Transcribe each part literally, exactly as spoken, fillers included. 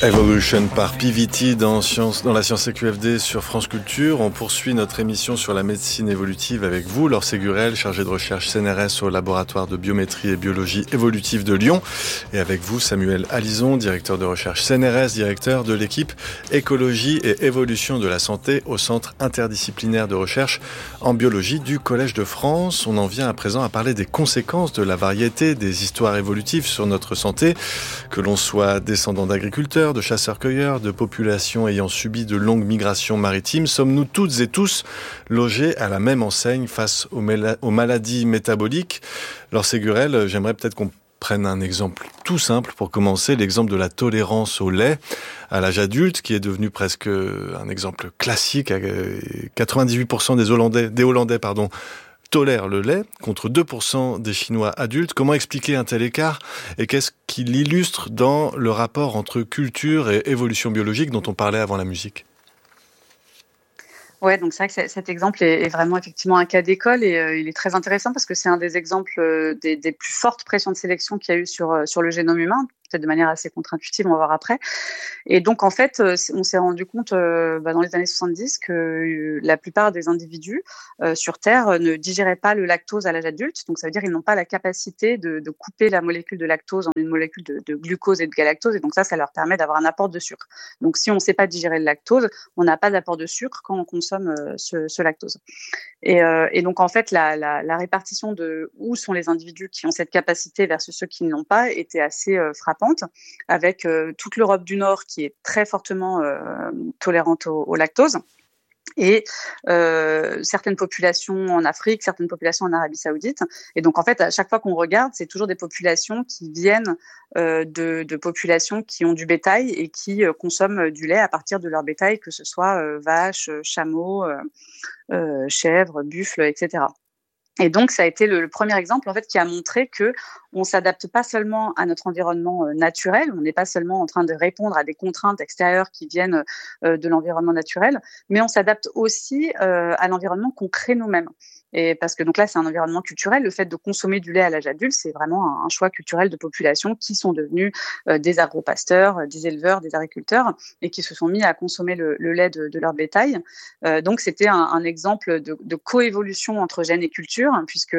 Evolution par P V T dans, science, dans la science C Q F D sur France Culture. On poursuit notre émission sur la médecine évolutive avec vous, Laure Ségurel, chargée de recherche C N R S au laboratoire de biométrie et biologie évolutive de Lyon. Et avec vous, Samuel Alison, directeur de recherche C N R S, directeur de l'équipe écologie et évolution de la santé au centre interdisciplinaire de recherche en biologie du Collège de France. On en vient à présent à parler des conséquences de la variété des histoires évolutives sur notre santé, que l'on soit descendant d'agriculteurs, de chasseurs-cueilleurs, de populations ayant subi de longues migrations maritimes. Sommes-nous toutes et tous logés à la même enseigne face aux, méla- aux maladies métaboliques? Laure Ségurel, j'aimerais peut-être qu'on prenne un exemple tout simple pour commencer, l'exemple de la tolérance au lait à l'âge adulte, qui est devenu presque un exemple classique. quatre-vingt-dix-huit pour cent des Hollandais, des Hollandais pardon, tolèrent le lait, contre deux pour cent des Chinois adultes. Comment expliquer un tel écart et qu'est-ce qui l'illustre dans le rapport entre culture et évolution biologique dont on parlait avant la musique? Ouais, donc c'est vrai que cet exemple est, est vraiment effectivement un cas d'école et euh, il est très intéressant parce que c'est un des exemples euh, des, des plus fortes pressions de sélection qu'il y a eu sur, euh, sur le génome humain, peut-être de manière assez contre-intuitive, on va voir après. Et donc en fait, euh, on s'est rendu compte euh, bah, dans les années soixante-dix que euh, la plupart des individus euh, sur Terre euh, ne digéraient pas le lactose à l'âge adulte. Donc ça veut dire qu'ils n'ont pas la capacité de, de couper la molécule de lactose en une molécule de, de glucose et de galactose. Et donc ça, ça leur permet d'avoir un apport de sucre. Donc si on ne sait pas digérer le lactose, on n'a pas d'apport de sucre quand on consomme euh, ce, ce lactose. Et, euh, et donc en fait, la, la, la répartition de où sont les individus qui ont cette capacité versus ceux qui ne l'ont pas était assez euh, frappante, avec euh, toute l'Europe du Nord qui est très fortement euh, tolérante au, au lactose. Et euh, certaines populations en Afrique, certaines populations en Arabie Saoudite. Et donc, en fait, à chaque fois qu'on regarde, c'est toujours des populations qui viennent euh, de, de populations qui ont du bétail et qui euh, consomment du lait à partir de leur bétail, que ce soit euh, vaches, chameaux, euh, euh, chèvres, buffles, et cetera. Et donc, ça a été le, le premier exemple en fait qui a montré que on s'adapte pas seulement à notre environnement euh, naturel, on n'est pas seulement en train de répondre à des contraintes extérieures qui viennent euh, de l'environnement naturel, mais on s'adapte aussi euh, à l'environnement qu'on crée nous-mêmes. Et parce que donc là, c'est un environnement culturel. Le fait de consommer du lait à l'âge adulte, c'est vraiment un, un choix culturel de populations qui sont devenus euh, des agropasteurs, euh, des éleveurs, des agriculteurs, et qui se sont mis à consommer le, le lait de, de leur bétail. Euh, donc, c'était un, un exemple de, de coévolution entre gènes et culture, puisque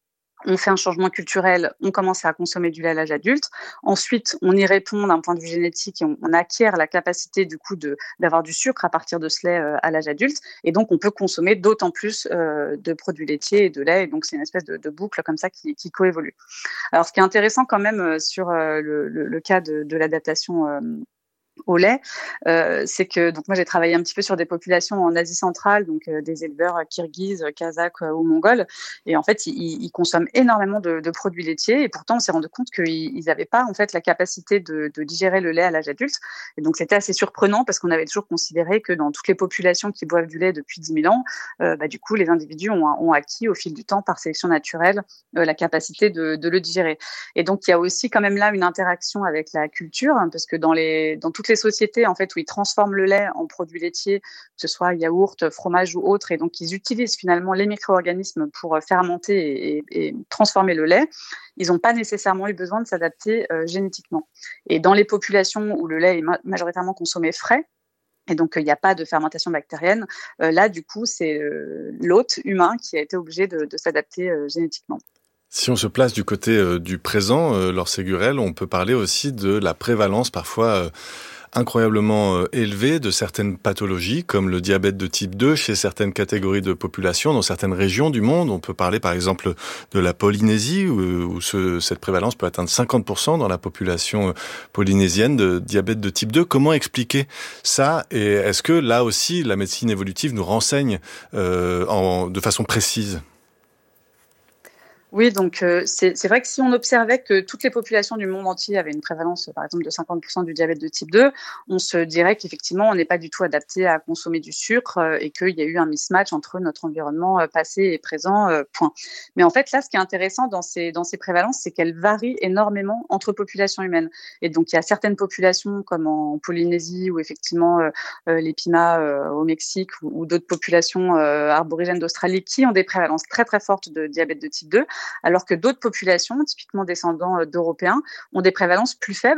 on fait un changement culturel, on commence à consommer du lait à l'âge adulte. Ensuite, on y répond d'un point de vue génétique et on, on acquiert la capacité du coup de, d'avoir du sucre à partir de ce lait euh, à l'âge adulte. Et donc, on peut consommer d'autant plus euh, de produits laitiers et de lait. Et donc, c'est une espèce de, de boucle comme ça qui, qui coévolue. Alors, ce qui est intéressant quand même euh, sur euh, le, le, le cas de, de l'adaptation euh, au lait, euh, c'est que donc moi j'ai travaillé un petit peu sur des populations en Asie centrale, donc euh, des éleveurs kirghizes, kazakhs euh, ou mongols, et en fait ils, ils consomment énormément de, de produits laitiers, et pourtant on s'est rendu compte qu'ils n'avaient pas en fait la capacité de, de digérer le lait à l'âge adulte, et donc c'était assez surprenant parce qu'on avait toujours considéré que dans toutes les populations qui boivent du lait depuis dix mille ans, euh, bah, du coup les individus ont, ont acquis au fil du temps par sélection naturelle euh, la capacité de, de le digérer. Et donc il y a aussi quand même là une interaction avec la culture, hein, parce que dans les dans toutes les sociétés en fait où ils transforment le lait en produits laitiers, que ce soit yaourt, fromage ou autre, et donc ils utilisent finalement les micro-organismes pour fermenter et, et, et transformer le lait, ils n'ont pas nécessairement eu besoin de s'adapter euh, génétiquement. Et dans les populations où le lait est ma- majoritairement consommé frais, et donc il n'y a pas de fermentation bactérienne, euh, là du coup c'est euh, l'hôte humain qui a été obligé de, de s'adapter euh, génétiquement. Si on se place du côté euh, du présent, euh, Laure Ségurel, on peut parler aussi de la prévalence parfois euh, incroyablement euh, élevée de certaines pathologies, comme le diabète de type deux chez certaines catégories de population, dans certaines régions du monde. On peut parler par exemple de la Polynésie, où, où ce, cette prévalence peut atteindre cinquante pour cent dans la population polynésienne de diabète de type deux. Comment expliquer ça? Et est-ce que là aussi, la médecine évolutive nous renseigne euh, en, de façon précise? Oui, donc euh, c'est, c'est vrai que si on observait que toutes les populations du monde entier avaient une prévalence, par exemple, de cinquante pour cent du diabète de type deux, on se dirait qu'effectivement, on n'est pas du tout adapté à consommer du sucre euh, et qu'il y a eu un mismatch entre notre environnement euh, passé et présent, euh, point. Mais en fait, là, ce qui est intéressant dans ces, dans ces prévalences, c'est qu'elles varient énormément entre populations humaines. Et donc, il y a certaines populations, comme en Polynésie, ou effectivement euh, euh, les Pimas euh, au Mexique, ou, ou d'autres populations euh, arborigènes d'Australie, qui ont des prévalences très, très fortes de diabète de type deux, alors que d'autres populations, typiquement descendants d'Européens, ont des prévalences plus faibles.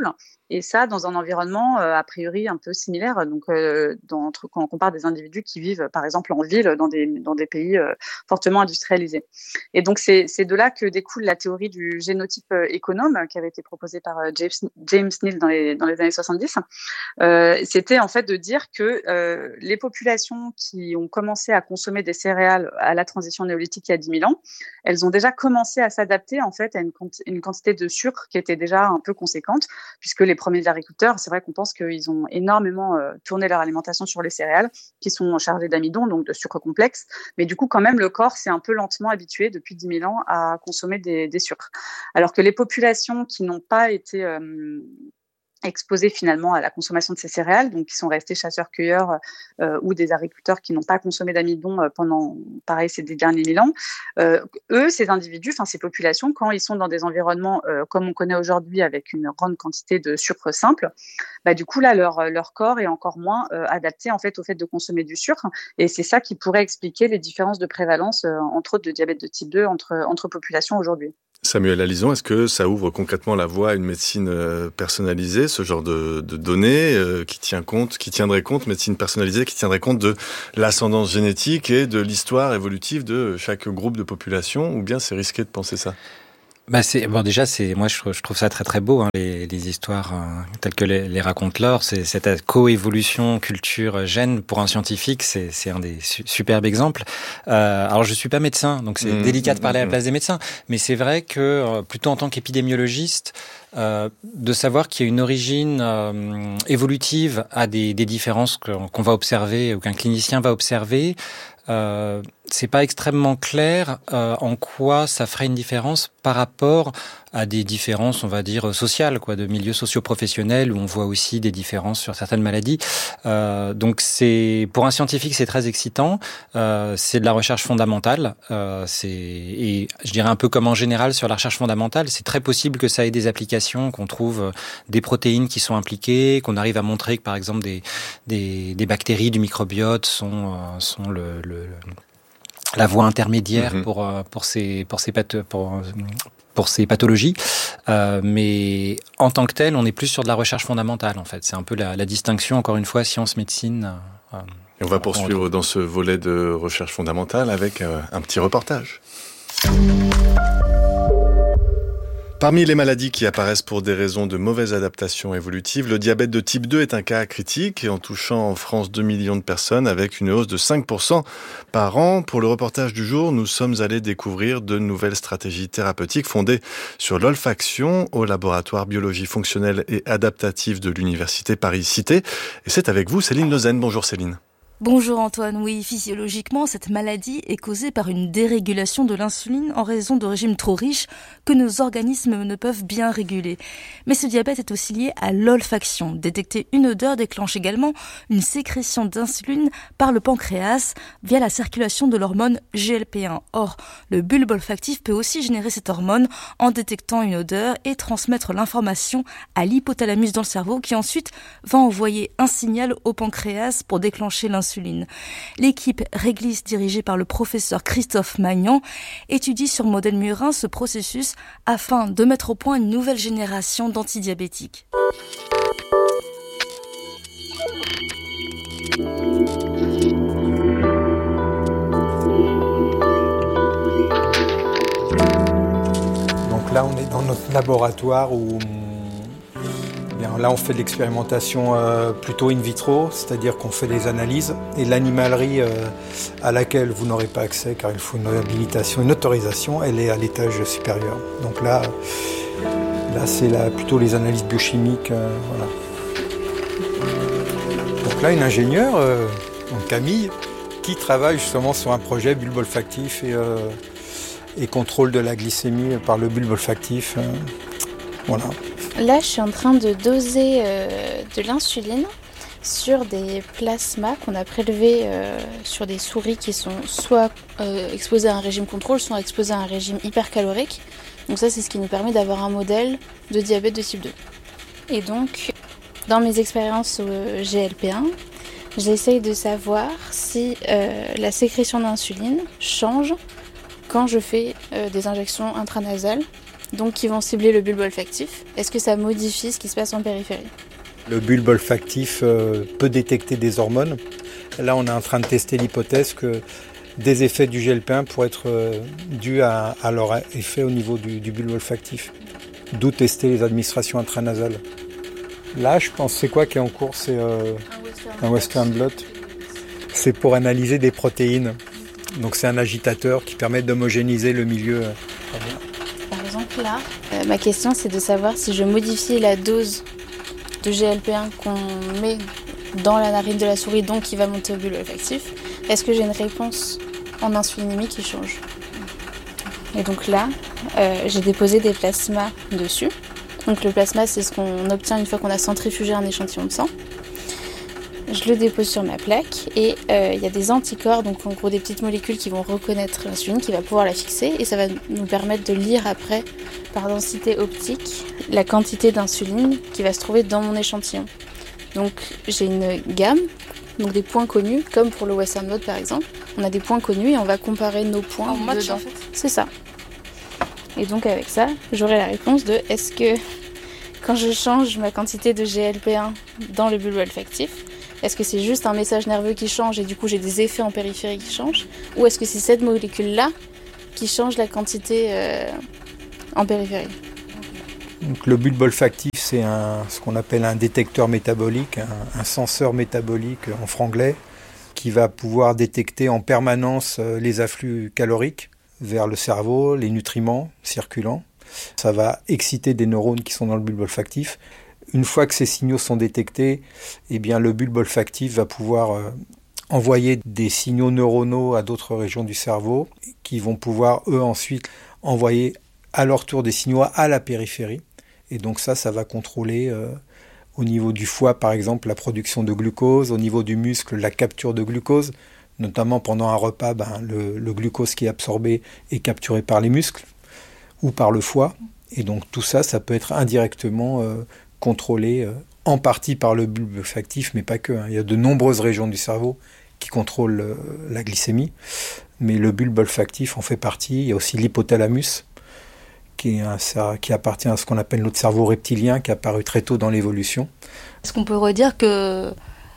et ça dans un environnement euh, a priori un peu similaire. Donc, euh, dans, entre, quand on compare des individus qui vivent, par exemple, en ville, dans des, dans des pays euh, fortement industrialisés. Et donc, c'est, c'est de là que découle la théorie du génotype euh, économe qui avait été proposée par euh, James, James Neal dans les, dans les années soixante-dix. Euh, c'était en fait de dire que euh, les populations qui ont commencé à consommer des céréales à la transition néolithique il y a dix mille ans, elles ont déjà commencé à s'adapter en fait à une, une quantité de sucre qui était déjà un peu conséquente, puisque les premiers agriculteurs, c'est vrai qu'on pense qu'ils ont énormément euh, tourné leur alimentation sur les céréales, qui sont chargées d'amidon, donc de sucre complexe, mais du coup quand même le corps s'est un peu lentement habitué depuis dix mille ans à consommer des, des sucres. Alors que les populations qui n'ont pas été euh, exposés finalement à la consommation de ces céréales, donc qui sont restés chasseurs-cueilleurs euh, ou des agriculteurs qui n'ont pas consommé d'amidon euh, pendant, pareil, ces dix derniers mille ans. Euh, eux, ces individus, enfin ces populations, quand ils sont dans des environnements euh, comme on connaît aujourd'hui avec une grande quantité de sucre simple, bah, du coup là, leur, leur corps est encore moins euh, adapté en fait au fait de consommer du sucre, et c'est ça qui pourrait expliquer les différences de prévalence, euh, entre autres de diabète de type deux, entre, entre populations aujourd'hui. Samuel Alison, est-ce que ça ouvre concrètement la voie à une médecine personnalisée, ce genre de, de données euh, qui tient compte, qui tiendrait compte, médecine personnalisée, qui tiendrait compte de l'ascendance génétique et de l'histoire évolutive de chaque groupe de population, ou bien c'est risqué de penser ça ? Bah c'est bon déjà c'est moi je, je trouve ça très très beau hein, les, les histoires euh, telles que les, les raconte Laure, c'est cette coévolution culture gène pour un scientifique, c'est c'est un des su- superbes exemples. Euh, alors je suis pas médecin donc c'est mmh, délicat de parler mmh, à la place des médecins, mais c'est vrai que euh, plutôt en tant qu'épidémiologiste euh, de savoir qu'il y a une origine euh, évolutive à des, des différences qu'on, qu'on va observer ou qu'un clinicien va observer. Euh, c'est pas extrêmement clair euh, en quoi ça ferait une différence par rapport à des différences, on va dire, sociales, quoi, de milieux socio-professionnels où on voit aussi des différences sur certaines maladies. Euh, donc c'est, pour un scientifique, c'est très excitant. Euh, c'est de la recherche fondamentale. Euh, c'est, et je dirais un peu comme en général sur la recherche fondamentale, c'est très possible que ça ait des applications, qu'on trouve des protéines qui sont impliquées, qu'on arrive à montrer que par exemple des des, des bactéries du microbiote sont euh, sont le, le la voie intermédiaire mmh. pour pour ces pour ces path- pour pour ces pathologies, euh, mais en tant que tel, on est plus sur de la recherche fondamentale en fait. C'est un peu la, la distinction encore une fois science-médecine. Euh, Et on va poursuivre dans ce volet de recherche fondamentale avec euh, un petit reportage. Parmi les maladies qui apparaissent pour des raisons de mauvaise adaptation évolutive, le diabète de type deux est un cas critique et en touchant en France deux millions de personnes avec une hausse de cinq pour cent par an. Pour le reportage du jour, nous sommes allés découvrir de nouvelles stratégies thérapeutiques fondées sur l'olfaction au laboratoire biologie fonctionnelle et adaptative de l'Université Paris-Cité. Et c'est avec vous, Céline Lezen. Bonjour Céline. Bonjour Antoine, oui, physiologiquement, cette maladie est causée par une dérégulation de l'insuline en raison de régimes trop riches que nos organismes ne peuvent bien réguler. Mais ce diabète est aussi lié à l'olfaction. Détecter une odeur déclenche également une sécrétion d'insuline par le pancréas via la circulation de l'hormone G L P un. Or, le bulbe olfactif peut aussi générer cette hormone en détectant une odeur et transmettre l'information à l'hypothalamus dans le cerveau qui ensuite va envoyer un signal au pancréas pour déclencher l'insuline. L'équipe Réglis, dirigée par le professeur Christophe Magnan, étudie sur modèle murin ce processus afin de mettre au point une nouvelle génération d'antidiabétiques. Donc là, on est dans notre laboratoire où Bien, là, on fait de l'expérimentation euh, plutôt in vitro, c'est-à-dire qu'on fait des analyses. Et l'animalerie euh, à laquelle vous n'aurez pas accès, car il faut une habilitation, une autorisation, elle est à l'étage supérieur. Donc là, là c'est là, plutôt les analyses biochimiques. Euh, voilà. Donc là, une ingénieure, euh, donc Camille, qui travaille justement sur un projet bulbe olfactif et, euh, et contrôle de la glycémie par le bulbe olfactif. Euh, voilà. Là, je suis en train de doser euh, de l'insuline sur des plasmas qu'on a prélevés euh, sur des souris qui sont soit euh, exposées à un régime contrôle, soit exposées à un régime hypercalorique. Donc ça, c'est ce qui nous permet d'avoir un modèle de diabète de type deux. Et donc, dans mes expériences au G L P un, j'essaye de savoir si euh, la sécrétion d'insuline change quand je fais euh, des injections intranasales donc qui vont cibler le bulbe olfactif. Est-ce que ça modifie ce qui se passe en périphérie ? Le bulbe olfactif euh, peut détecter des hormones. Là, on est en train de tester l'hypothèse que des effets du G L P un pourraient être euh, dus à, à leur effet au niveau du, du bulbe olfactif. D'où tester les administrations intranasales. Là, je pense, c'est quoi qui est en cours ? C'est euh, un Western blot. C'est pour analyser des protéines. Donc c'est un agitateur qui permet d'homogénéiser le milieu. Par exemple, là, euh, ma question, c'est de savoir si je modifie la dose de G L P un qu'on met dans la narine de la souris, donc qui va monter au bulbe olfactif, est-ce que j'ai une réponse en insulinémie qui change ? Et donc là, euh, j'ai déposé des plasmas dessus. Donc le plasma, c'est ce qu'on obtient une fois qu'on a centrifugé un échantillon de sang. Je le dépose sur ma plaque et il euh, y a des anticorps, donc en gros des petites molécules qui vont reconnaître l'insuline, qui va pouvoir la fixer et ça va nous permettre de lire après, par densité optique, la quantité d'insuline qui va se trouver dans mon échantillon. Donc j'ai une gamme, donc des points connus, comme pour le Western blot par exemple. On a des points connus et on va comparer nos points en match, dedans. En fait. C'est ça. Et donc avec ça, j'aurai la réponse de est-ce que quand je change ma quantité de G L P un dans le bulbe olfactif, est-ce que c'est juste un message nerveux qui change et du coup j'ai des effets en périphérie qui changent ? Ou est-ce que c'est cette molécule-là qui change la quantité euh, en périphérie ? Donc, le bulbe olfactif, c'est un, ce qu'on appelle un détecteur métabolique, un, un senseur métabolique en franglais, qui va pouvoir détecter en permanence les afflux caloriques vers le cerveau, les nutriments circulants. Ça va exciter des neurones qui sont dans le bulbe olfactif. Une fois que ces signaux sont détectés, eh bien, le bulbe olfactif va pouvoir euh, envoyer des signaux neuronaux à d'autres régions du cerveau qui vont pouvoir, eux, ensuite envoyer à leur tour des signaux à la périphérie. Et donc ça, ça va contrôler euh, au niveau du foie, par exemple, la production de glucose, au niveau du muscle, la capture de glucose. Notamment pendant un repas, ben, le, le glucose qui est absorbé est capturé par les muscles ou par le foie. Et donc tout ça, ça peut être indirectement euh, contrôlé euh, en partie par le bulbe olfactif, mais pas que. Hein. Il y a de nombreuses régions du cerveau qui contrôlent euh, la glycémie, mais le bulbe olfactif en fait partie. Il y a aussi l'hypothalamus, qui, est un, ça, qui appartient à ce qu'on appelle notre cerveau reptilien, qui est apparu très tôt dans l'évolution. Est-ce qu'on peut redire que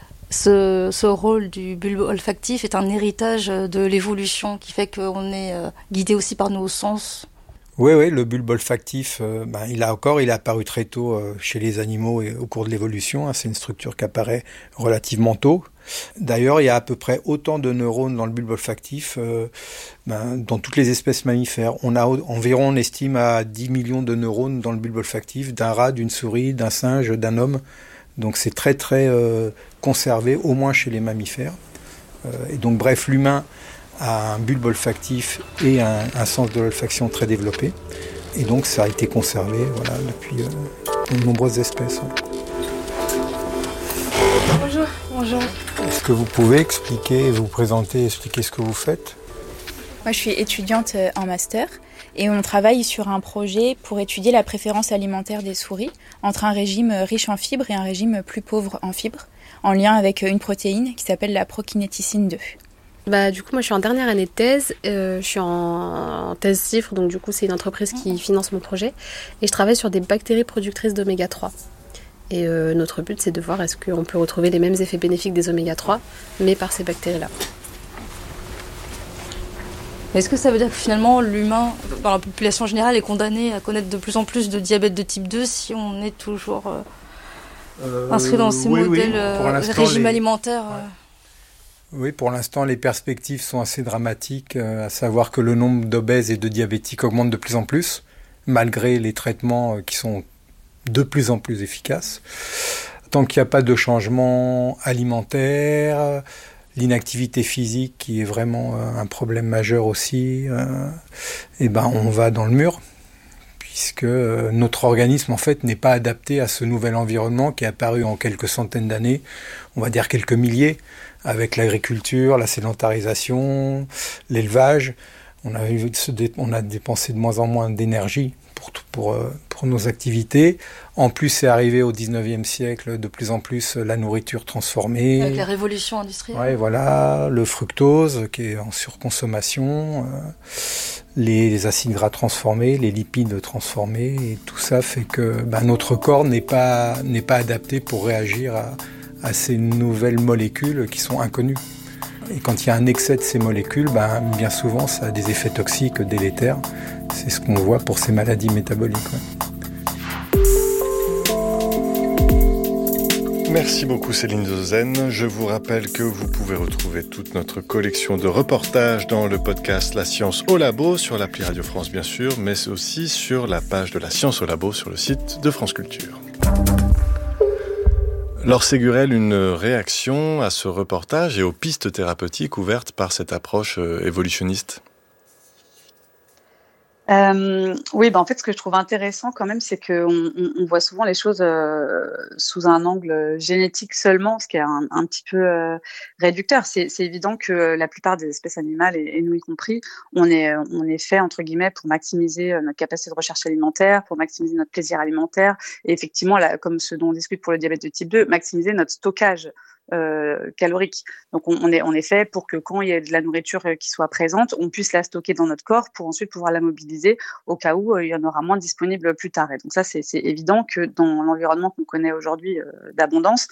ce, ce rôle du bulbe olfactif est un héritage de l'évolution qui fait qu'on est euh, guidé aussi par nos sens ? Oui, oui, le bulbe olfactif, euh, ben, il a encore, il est apparu très tôt euh, chez les animaux et au cours de l'évolution. Hein, c'est une structure qui apparaît relativement tôt. D'ailleurs, il y a à peu près autant de neurones dans le bulbe olfactif euh, ben, dans toutes les espèces mammifères. On a environ, on estime à dix millions de neurones dans le bulbe olfactif, d'un rat, d'une souris, d'un singe, d'un homme. Donc c'est très très euh, conservé, au moins chez les mammifères. Euh, et donc bref, l'humain a un bulbe olfactif et un, un sens de l'olfaction très développé. Et donc ça a été conservé voilà, depuis euh, de nombreuses espèces. Bonjour. Bonjour. Est-ce que vous pouvez expliquer, vous présenter, expliquer ce que vous faites ? Moi, je suis étudiante en master et on travaille sur un projet pour étudier la préférence alimentaire des souris entre un régime riche en fibres et un régime plus pauvre en fibres, en lien avec une protéine qui s'appelle la prokinéticine deux. Bah, du coup, moi, je suis en dernière année de thèse. Euh, je suis en, en thèse CIFRE, donc du coup, c'est une entreprise qui finance mon projet. Et je travaille sur des bactéries productrices d'oméga trois. Et euh, notre but, c'est de voir est-ce qu'on peut retrouver les mêmes effets bénéfiques des oméga trois, mais par ces bactéries-là. Est-ce que ça veut dire que finalement, l'humain, dans la population générale, est condamné à connaître de plus en plus de diabète de type deux si on est toujours euh, euh, inscrit dans ces oui, modèles oui. euh, régime les... alimentaire euh... ouais. Oui, pour l'instant, les perspectives sont assez dramatiques, euh, à savoir que le nombre d'obèses et de diabétiques augmente de plus en plus, malgré les traitements euh, qui sont de plus en plus efficaces. Tant qu'il n'y a pas de changement alimentaire, l'inactivité physique qui est vraiment euh, un problème majeur aussi, euh, et ben on va dans le mur, puisque euh, notre organisme en fait n'est pas adapté à ce nouvel environnement qui est apparu en quelques centaines d'années, on va dire quelques milliers, avec l'agriculture, la sédentarisation, l'élevage. On a, eu, on a dépensé de moins en moins d'énergie pour, pour, pour nos activités. En plus, c'est arrivé au dix-neuvième siècle, de plus en plus la nourriture transformée. Avec la révolution industrielle. Ouais, voilà, le fructose qui est en surconsommation, euh, les acides gras transformés, les lipides transformés, et tout ça fait que ben, notre corps n'est pas, n'est pas adapté pour réagir à, à ces nouvelles molécules qui sont inconnues. Et quand il y a un excès de ces molécules, ben, bien souvent ça a des effets toxiques délétères. C'est ce qu'on voit pour ces maladies métaboliques. Ouais. Merci beaucoup Céline Zozen. Je vous rappelle que vous pouvez retrouver toute notre collection de reportages dans le podcast La Science au Labo, sur l'appli Radio France bien sûr, mais aussi sur la page de La Science au Labo sur le site de France Culture. Laure Ségurel, une réaction à ce reportage et aux pistes thérapeutiques ouvertes par cette approche évolutionniste ? Euh, oui, bah en fait, ce que je trouve intéressant quand même, c'est qu'on on, on voit souvent les choses euh, sous un angle génétique seulement, ce qui est un, un petit peu euh, réducteur. C'est, c'est évident que la plupart des espèces animales, et, et nous y compris, on est, on est fait entre guillemets pour maximiser notre capacité de recherche alimentaire, pour maximiser notre plaisir alimentaire, et effectivement, là, comme ce dont on discute pour le diabète de type deux, maximiser notre stockage Euh, calorique. Donc on, on est on est fait pour que quand il y a de la nourriture qui soit présente, on puisse la stocker dans notre corps pour ensuite pouvoir la mobiliser au cas où euh, il y en aura moins disponible plus tard. Et donc ça c'est, c'est évident que dans l'environnement qu'on connaît aujourd'hui euh, d'abondance,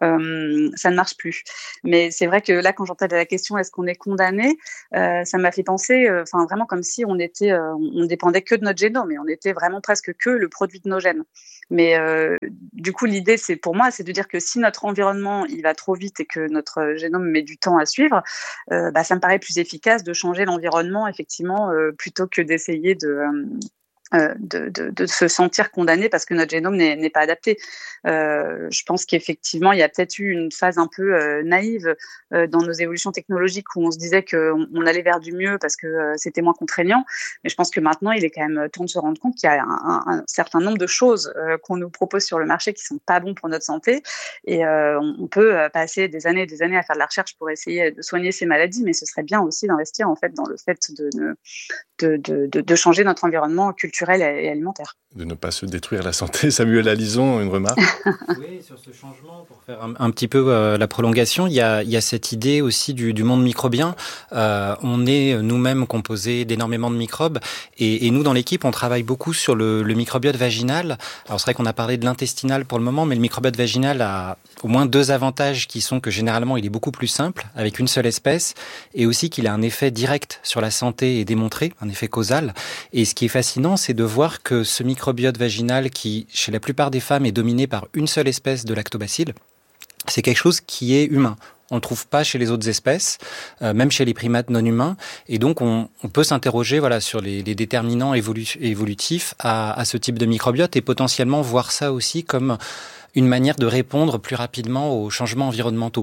euh, ça ne marche plus. Mais c'est vrai que là quand j'entends la question est-ce qu'on est condamné, euh, ça m'a fait penser, enfin euh, vraiment comme si on était, euh, on dépendait que de notre génome et on était vraiment presque que le produit de nos gènes. Mais euh, du coup l'idée c'est pour moi c'est de dire que si notre environnement il va trop vite et que notre génome met du temps à suivre, euh, bah, ça me paraît plus efficace de changer l'environnement effectivement euh, plutôt que d'essayer de euh, Euh, de, de, de se sentir condamné parce que notre génome n'est, n'est pas adapté. Euh, je pense qu'effectivement, il y a peut-être eu une phase un peu euh, naïve euh, dans nos évolutions technologiques où on se disait qu'on on allait vers du mieux parce que euh, c'était moins contraignant. Mais je pense que maintenant, il est quand même temps de se rendre compte qu'il y a un, un, un certain nombre de choses euh, qu'on nous propose sur le marché qui sont pas bons pour notre santé. Et euh, on, on peut passer des années et des années à faire de la recherche pour essayer de soigner ces maladies, mais ce serait bien aussi d'investir en fait dans le fait de, de, de, de, de changer notre environnement culturel et alimentaire. De ne pas se détruire la santé. Samuel Alison, une remarque ? Oui, sur ce changement, pour faire un, un petit peu euh, la prolongation, il y a, il y a cette idée aussi du, du monde microbien. Euh, on est nous-mêmes composés d'énormément de microbes et, et nous, dans l'équipe, on travaille beaucoup sur le, le microbiote vaginal. Alors, c'est vrai qu'on a parlé de l'intestinal pour le moment, mais le microbiote vaginal a au moins deux avantages qui sont que généralement, il est beaucoup plus simple avec une seule espèce et aussi qu'il a un effet direct sur la santé et démontré, un effet causal. Et ce qui est fascinant, c'est de voir que ce microbiote vaginal qui, chez la plupart des femmes, est dominé par une seule espèce de lactobacille, c'est quelque chose qui est humain. On ne le trouve pas chez les autres espèces, euh, même chez les primates non humains. Et donc, on, on peut s'interroger voilà, sur les, les déterminants évolu- évolutifs à, à ce type de microbiote et potentiellement voir ça aussi comme une manière de répondre plus rapidement aux changements environnementaux.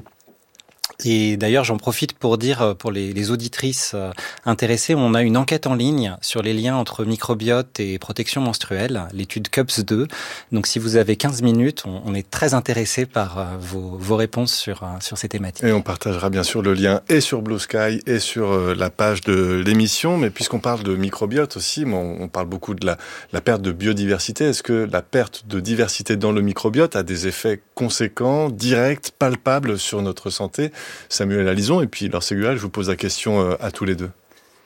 Et d'ailleurs, j'en profite pour dire, pour les, les auditrices intéressées, on a une enquête en ligne sur les liens entre microbiote et protection menstruelle, l'étude C U P S deux. Donc, si vous avez quinze minutes, on, on est très intéressé par vos, vos réponses sur, sur ces thématiques. Et on partagera bien sûr le lien et sur Blue Sky et sur la page de l'émission. Mais puisqu'on parle de microbiote aussi, on, on parle beaucoup de la, la perte de biodiversité. Est-ce que la perte de diversité dans le microbiote a des effets conséquents, directs, palpables sur notre santé ? Samuel Alison, et puis Laure Ségurel, je vous pose la question à tous les deux.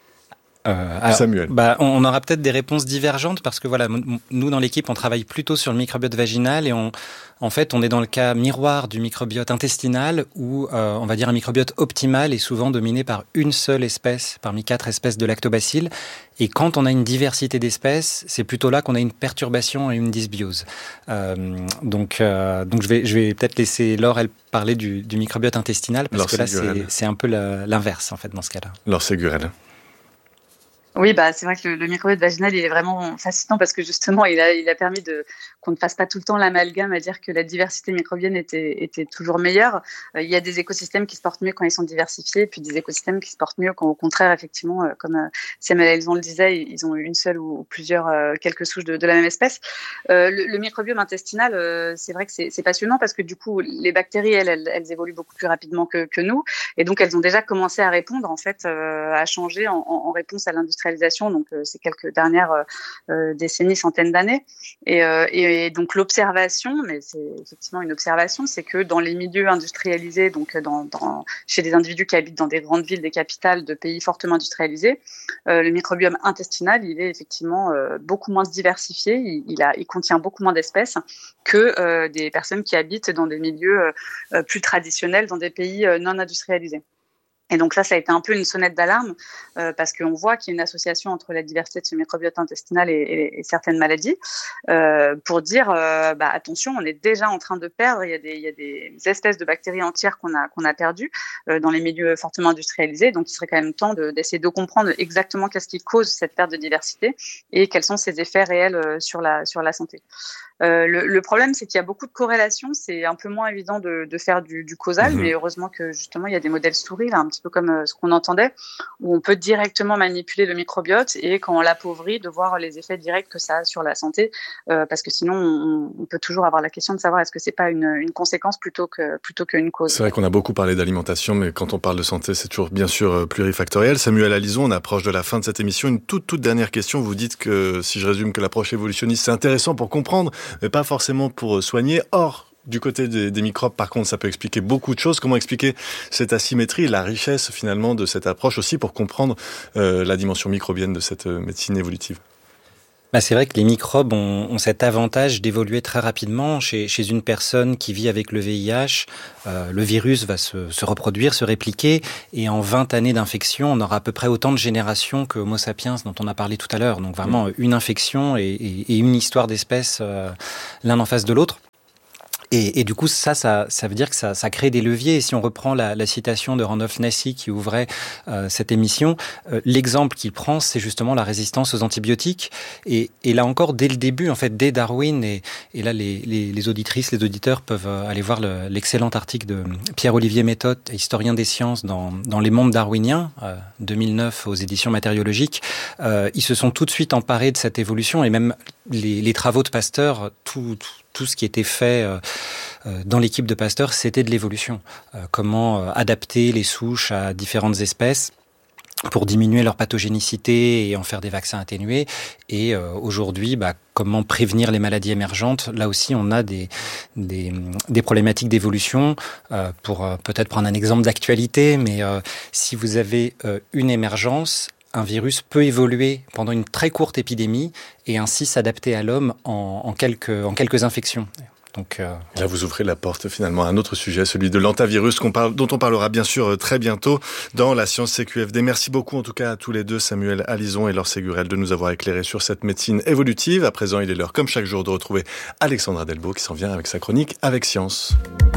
Euh, alors, Samuel. Bah, on aura peut-être des réponses divergentes parce que voilà, nous dans l'équipe, on travaille plutôt sur le microbiote vaginal et on, en fait, on est dans le cas miroir du microbiote intestinal où euh, on va dire un microbiote optimal est souvent dominé par une seule espèce parmi quatre espèces de lactobacilles. Et quand on a une diversité d'espèces, c'est plutôt là qu'on a une perturbation et une dysbiose. Euh, donc, euh, donc je vais, je vais peut-être laisser Laure elle parler du, du microbiote intestinal parce Laure que là, Ségurel. c'est, c'est un peu la, l'inverse en fait dans ce cas-là. Laure Ségurel. Oui, bah c'est vrai que le, le microbiote vaginal il est vraiment fascinant parce que justement il a il a permis de qu'on ne fasse pas tout le temps l'amalgame à dire que la diversité microbienne était était toujours meilleure. Euh, il y a des écosystèmes qui se portent mieux quand ils sont diversifiés, puis des écosystèmes qui se portent mieux quand au contraire effectivement, euh, comme euh, Samuel Alison le disait, ils ont une seule ou plusieurs euh, quelques souches de, de la même espèce. Euh, le, le microbiome intestinal, euh, c'est vrai que c'est, c'est passionnant parce que du coup les bactéries elles, elles elles évoluent beaucoup plus rapidement que que nous et donc elles ont déjà commencé à répondre en fait euh, à changer en, en, en réponse à l'industrie. Donc euh, ces quelques dernières euh, décennies, centaines d'années. Et, euh, et Et donc l'observation, mais c'est effectivement une observation, c'est que dans les milieux industrialisés, donc dans, dans, chez des individus qui habitent dans des grandes villes, des capitales de pays fortement industrialisés, euh, le microbiome intestinal, il est effectivement euh, beaucoup moins diversifié, il, il, a, il contient beaucoup moins d'espèces que euh, des personnes qui habitent dans des milieux euh, plus traditionnels, dans des pays euh, non industrialisés. Et donc ça, ça a été un peu une sonnette d'alarme euh, parce qu'on voit qu'il y a une association entre la diversité de ce microbiote intestinal et, et, et certaines maladies euh, pour dire euh, bah, attention, on est déjà en train de perdre. Il y a des, il y a des espèces de bactéries entières qu'on a qu'on a perdues euh, dans les milieux fortement industrialisés. Donc il serait quand même temps de, d'essayer de comprendre exactement qu'est-ce qui cause cette perte de diversité et quels sont ses effets réels euh, sur la sur la santé. Euh, le, le problème, c'est qu'il y a beaucoup de corrélations. C'est un peu moins évident de, de faire du, du causal, mmh. mais heureusement que justement il y a des modèles souris, là, un petit peu comme euh, ce qu'on entendait, où on peut directement manipuler le microbiote et quand on l'appauvrit, de voir les effets directs que ça a sur la santé, euh, parce que sinon on, on peut toujours avoir la question de savoir est-ce que c'est pas une, une conséquence plutôt que plutôt qu'une cause. C'est vrai qu'on a beaucoup parlé d'alimentation, mais quand on parle de santé, c'est toujours bien sûr plurifactoriel. Samuel Alizon, on approche de la fin de cette émission. Une toute toute dernière question. Vous dites que, si je résume, que l'approche évolutionniste c'est intéressant pour comprendre, mais pas forcément pour soigner. Or, du côté des, des microbes, par contre, ça peut expliquer beaucoup de choses. Comment expliquer cette asymétrie, la richesse finalement de cette approche aussi pour comprendre euh, la dimension microbienne de cette euh, médecine évolutive? Bah c'est vrai que les microbes ont, ont cet avantage d'évoluer très rapidement. Chez, chez une personne qui vit avec le V I H, euh, le virus va se, se reproduire, se répliquer, et en vingt années d'infection, on aura à peu près autant de générations que Homo sapiens dont on a parlé tout à l'heure. Donc vraiment une infection et, et, et une histoire d'espèces euh, l'un en face de l'autre. Et, et du coup, ça, ça, ça veut dire que ça, ça crée des leviers. Et si on reprend la, la citation de Randolph Nassy qui ouvrait euh, cette émission, euh, l'exemple qu'il prend, c'est justement la résistance aux antibiotiques. Et, et là encore, dès le début, en fait, dès Darwin, et, et là, les, les, les auditrices, les auditeurs peuvent aller voir le, l'excellent article de Pierre-Olivier Méthode, historien des sciences, dans, dans Les Mondes darwiniens, euh, deux mille neuf aux éditions matériologiques. Euh, ils se sont tout de suite emparés de cette évolution, et même les, les travaux de Pasteur, tout, tout Tout ce qui était fait euh, dans l'équipe de Pasteur, c'était de l'évolution. Euh, comment euh, adapter les souches à différentes espèces pour diminuer leur pathogénicité et en faire des vaccins atténués. Et euh, aujourd'hui, bah, comment prévenir les maladies émergentes. Là aussi, on a des, des, des problématiques d'évolution. Euh, pour euh, peut-être prendre un exemple d'actualité, mais euh, si vous avez euh, une émergence, un virus peut évoluer pendant une très courte épidémie et ainsi s'adapter à l'homme en, en, quelques, en quelques infections. Donc, euh... Là, vous ouvrez la porte finalement à un autre sujet, celui de l'antavirus, qu'on parle, dont on parlera bien sûr très bientôt dans la Science C Q F D. Merci beaucoup en tout cas à tous les deux, Samuel Alizon et Laure Ségurel, de nous avoir éclairés sur cette médecine évolutive. À présent, il est l'heure, comme chaque jour, de retrouver Alexandra Delbo qui s'en vient avec sa chronique Avec Science.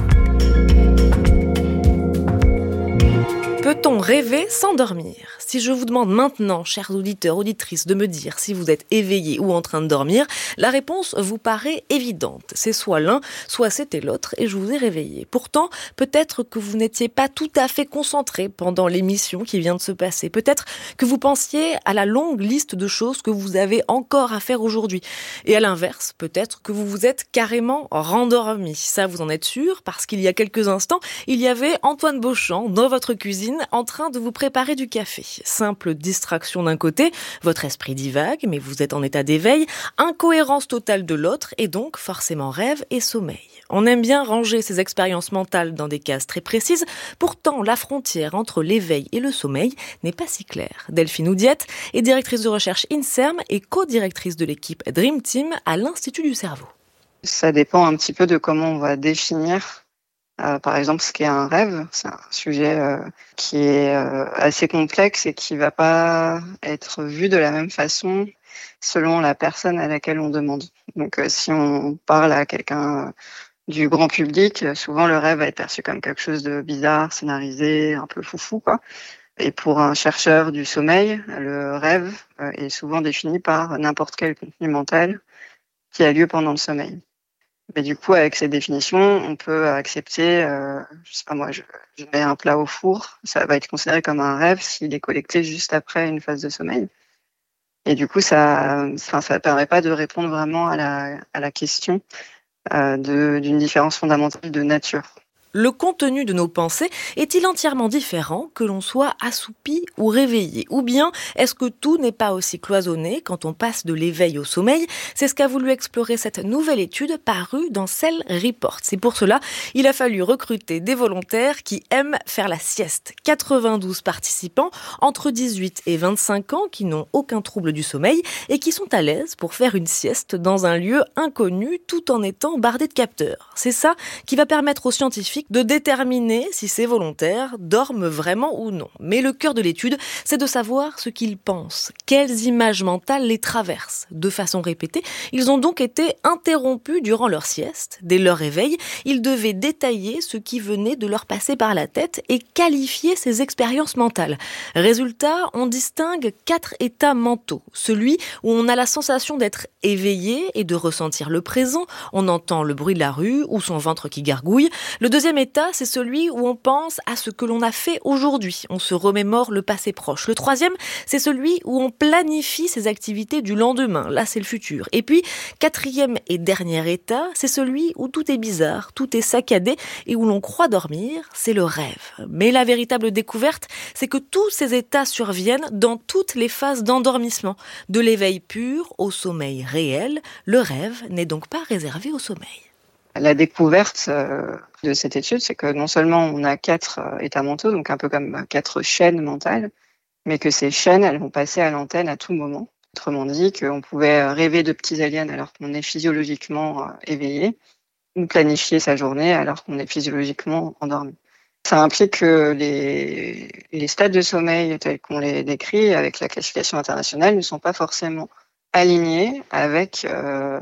Peut-on rêver sans dormir ? Si je vous demande maintenant, chers auditeurs, auditrices, de me dire si vous êtes éveillés ou en train de dormir, la réponse vous paraît évidente. C'est soit l'un, soit c'était l'autre, et je vous ai réveillé. Pourtant, peut-être que vous n'étiez pas tout à fait concentré pendant l'émission qui vient de se passer. Peut-être que vous pensiez à la longue liste de choses que vous avez encore à faire aujourd'hui. Et à l'inverse, peut-être que vous vous êtes carrément rendormi. Ça, vous en êtes sûr, parce qu'il y a quelques instants, il y avait Antoine Beauchamp dans votre cuisine en train de vous préparer du café. Simple distraction d'un côté, votre esprit divague, mais vous êtes en état d'éveil, incohérence totale de l'autre, et donc forcément rêve et sommeil. On aime bien ranger ces expériences mentales dans des cases très précises, pourtant la frontière entre l'éveil et le sommeil n'est pas si claire. Delphine Oudiette est directrice de recherche INSERM et co-directrice de l'équipe Dream Team à l'Institut du cerveau. Ça dépend un petit peu de comment on va définir Euh, par exemple, ce qu'est un rêve. C'est un sujet euh, qui est euh, assez complexe et qui va pas être vu de la même façon selon la personne à laquelle on demande. Donc, euh, si on parle à quelqu'un euh, du grand public, euh, souvent le rêve va être perçu comme quelque chose de bizarre, scénarisé, un peu foufou, quoi. Et pour un chercheur du sommeil, le rêve euh, est souvent défini par n'importe quel contenu mental qui a lieu pendant le sommeil. Mais du coup, avec ces définitions, on peut accepter, euh, je sais pas moi, je, je mets un plat au four, ça va être considéré comme un rêve s'il est collecté juste après une phase de sommeil. Et du coup, ça, enfin, ça permet pas de répondre vraiment à la, à la question euh, de, d'une différence fondamentale de nature. Le contenu de nos pensées est-il entièrement différent que l'on soit assoupi ou réveillé? Ou bien est-ce que tout n'est pas aussi cloisonné quand on passe de l'éveil au sommeil? C'est ce qu'a voulu explorer cette nouvelle étude parue dans Cell Report. C'est pour cela il a fallu recruter des volontaires qui aiment faire la sieste. quatre-vingt-douze participants entre dix-huit et vingt-cinq ans qui n'ont aucun trouble du sommeil et qui sont à l'aise pour faire une sieste dans un lieu inconnu tout en étant bardé de capteurs. C'est ça qui va permettre aux scientifiques de déterminer si ces volontaires dorment vraiment ou non. Mais le cœur de l'étude, c'est de savoir ce qu'ils pensent, quelles images mentales les traversent. De façon répétée, ils ont donc été interrompus durant leur sieste. Dès leur réveil, ils devaient détailler ce qui venait de leur passer par la tête et qualifier ces expériences mentales. Résultat, on distingue quatre états mentaux. Celui où on a la sensation d'être éveillé et de ressentir le présent, on entend le bruit de la rue ou son ventre qui gargouille. Le deuxième état, c'est celui où on pense à ce que l'on a fait aujourd'hui. On se remémore le passé proche. Le troisième, c'est celui où on planifie ses activités du lendemain. Là, c'est le futur. Et puis, quatrième et dernier état, c'est celui où tout est bizarre, tout est saccadé et où l'on croit dormir, c'est le rêve. Mais la véritable découverte, c'est que tous ces états surviennent dans toutes les phases d'endormissement. De l'éveil pur au sommeil réel, le rêve n'est donc pas réservé au sommeil. La découverte de cette étude, c'est que non seulement on a quatre états mentaux, donc un peu comme quatre chaînes mentales, mais que ces chaînes, elles vont passer à l'antenne à tout moment. Autrement dit, qu'on pouvait rêver de petits aliens alors qu'on est physiologiquement éveillé, ou planifier sa journée alors qu'on est physiologiquement endormi. Ça implique que les, les stades de sommeil tels qu'on les décrit avec la classification internationale ne sont pas forcément alignés avec euh,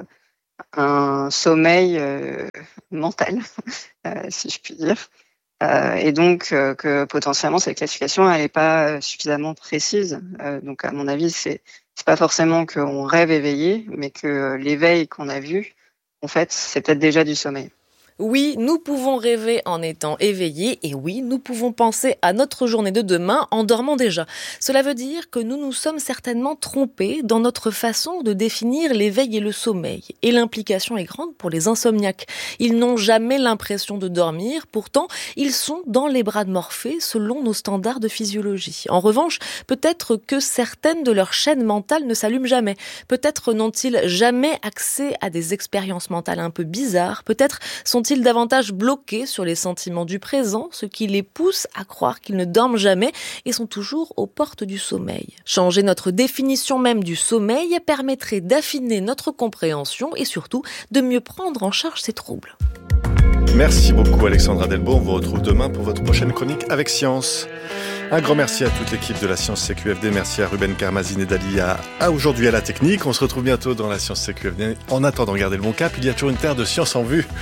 un sommeil euh, mental, euh, si je puis dire. Euh, et donc euh, que potentiellement cette classification elle n'est pas suffisamment précise. Euh, donc à mon avis, c'est c'est pas forcément qu'on rêve éveillé, mais que l'éveil qu'on a vu, en fait, c'est peut-être déjà du sommeil. Oui, nous pouvons rêver en étant éveillés et oui, nous pouvons penser à notre journée de demain en dormant déjà. Cela veut dire que nous nous sommes certainement trompés dans notre façon de définir l'éveil et le sommeil. Et l'implication est grande pour les insomniaques. Ils n'ont jamais l'impression de dormir, pourtant ils sont dans les bras de Morphée selon nos standards de physiologie. En revanche, peut-être que certaines de leurs chaînes mentales ne s'allument jamais. Peut-être n'ont-ils jamais accès à des expériences mentales un peu bizarres. Peut-être sont-ils davantage bloqués sur les sentiments du présent, ce qui les pousse à croire qu'ils ne dorment jamais et sont toujours aux portes du sommeil. Changer notre définition même du sommeil permettrait d'affiner notre compréhension et surtout de mieux prendre en charge ces troubles. Merci beaucoup Alexandra Delbo, on vous retrouve demain pour votre prochaine chronique avec Science. Un grand merci à toute l'équipe de la Science C Q F D, merci à Ruben Karmazine et Dali à, à aujourd'hui à la technique. On se retrouve bientôt dans la Science C Q F D. En attendant, gardez le bon cap, il y a toujours une terre de science en vue.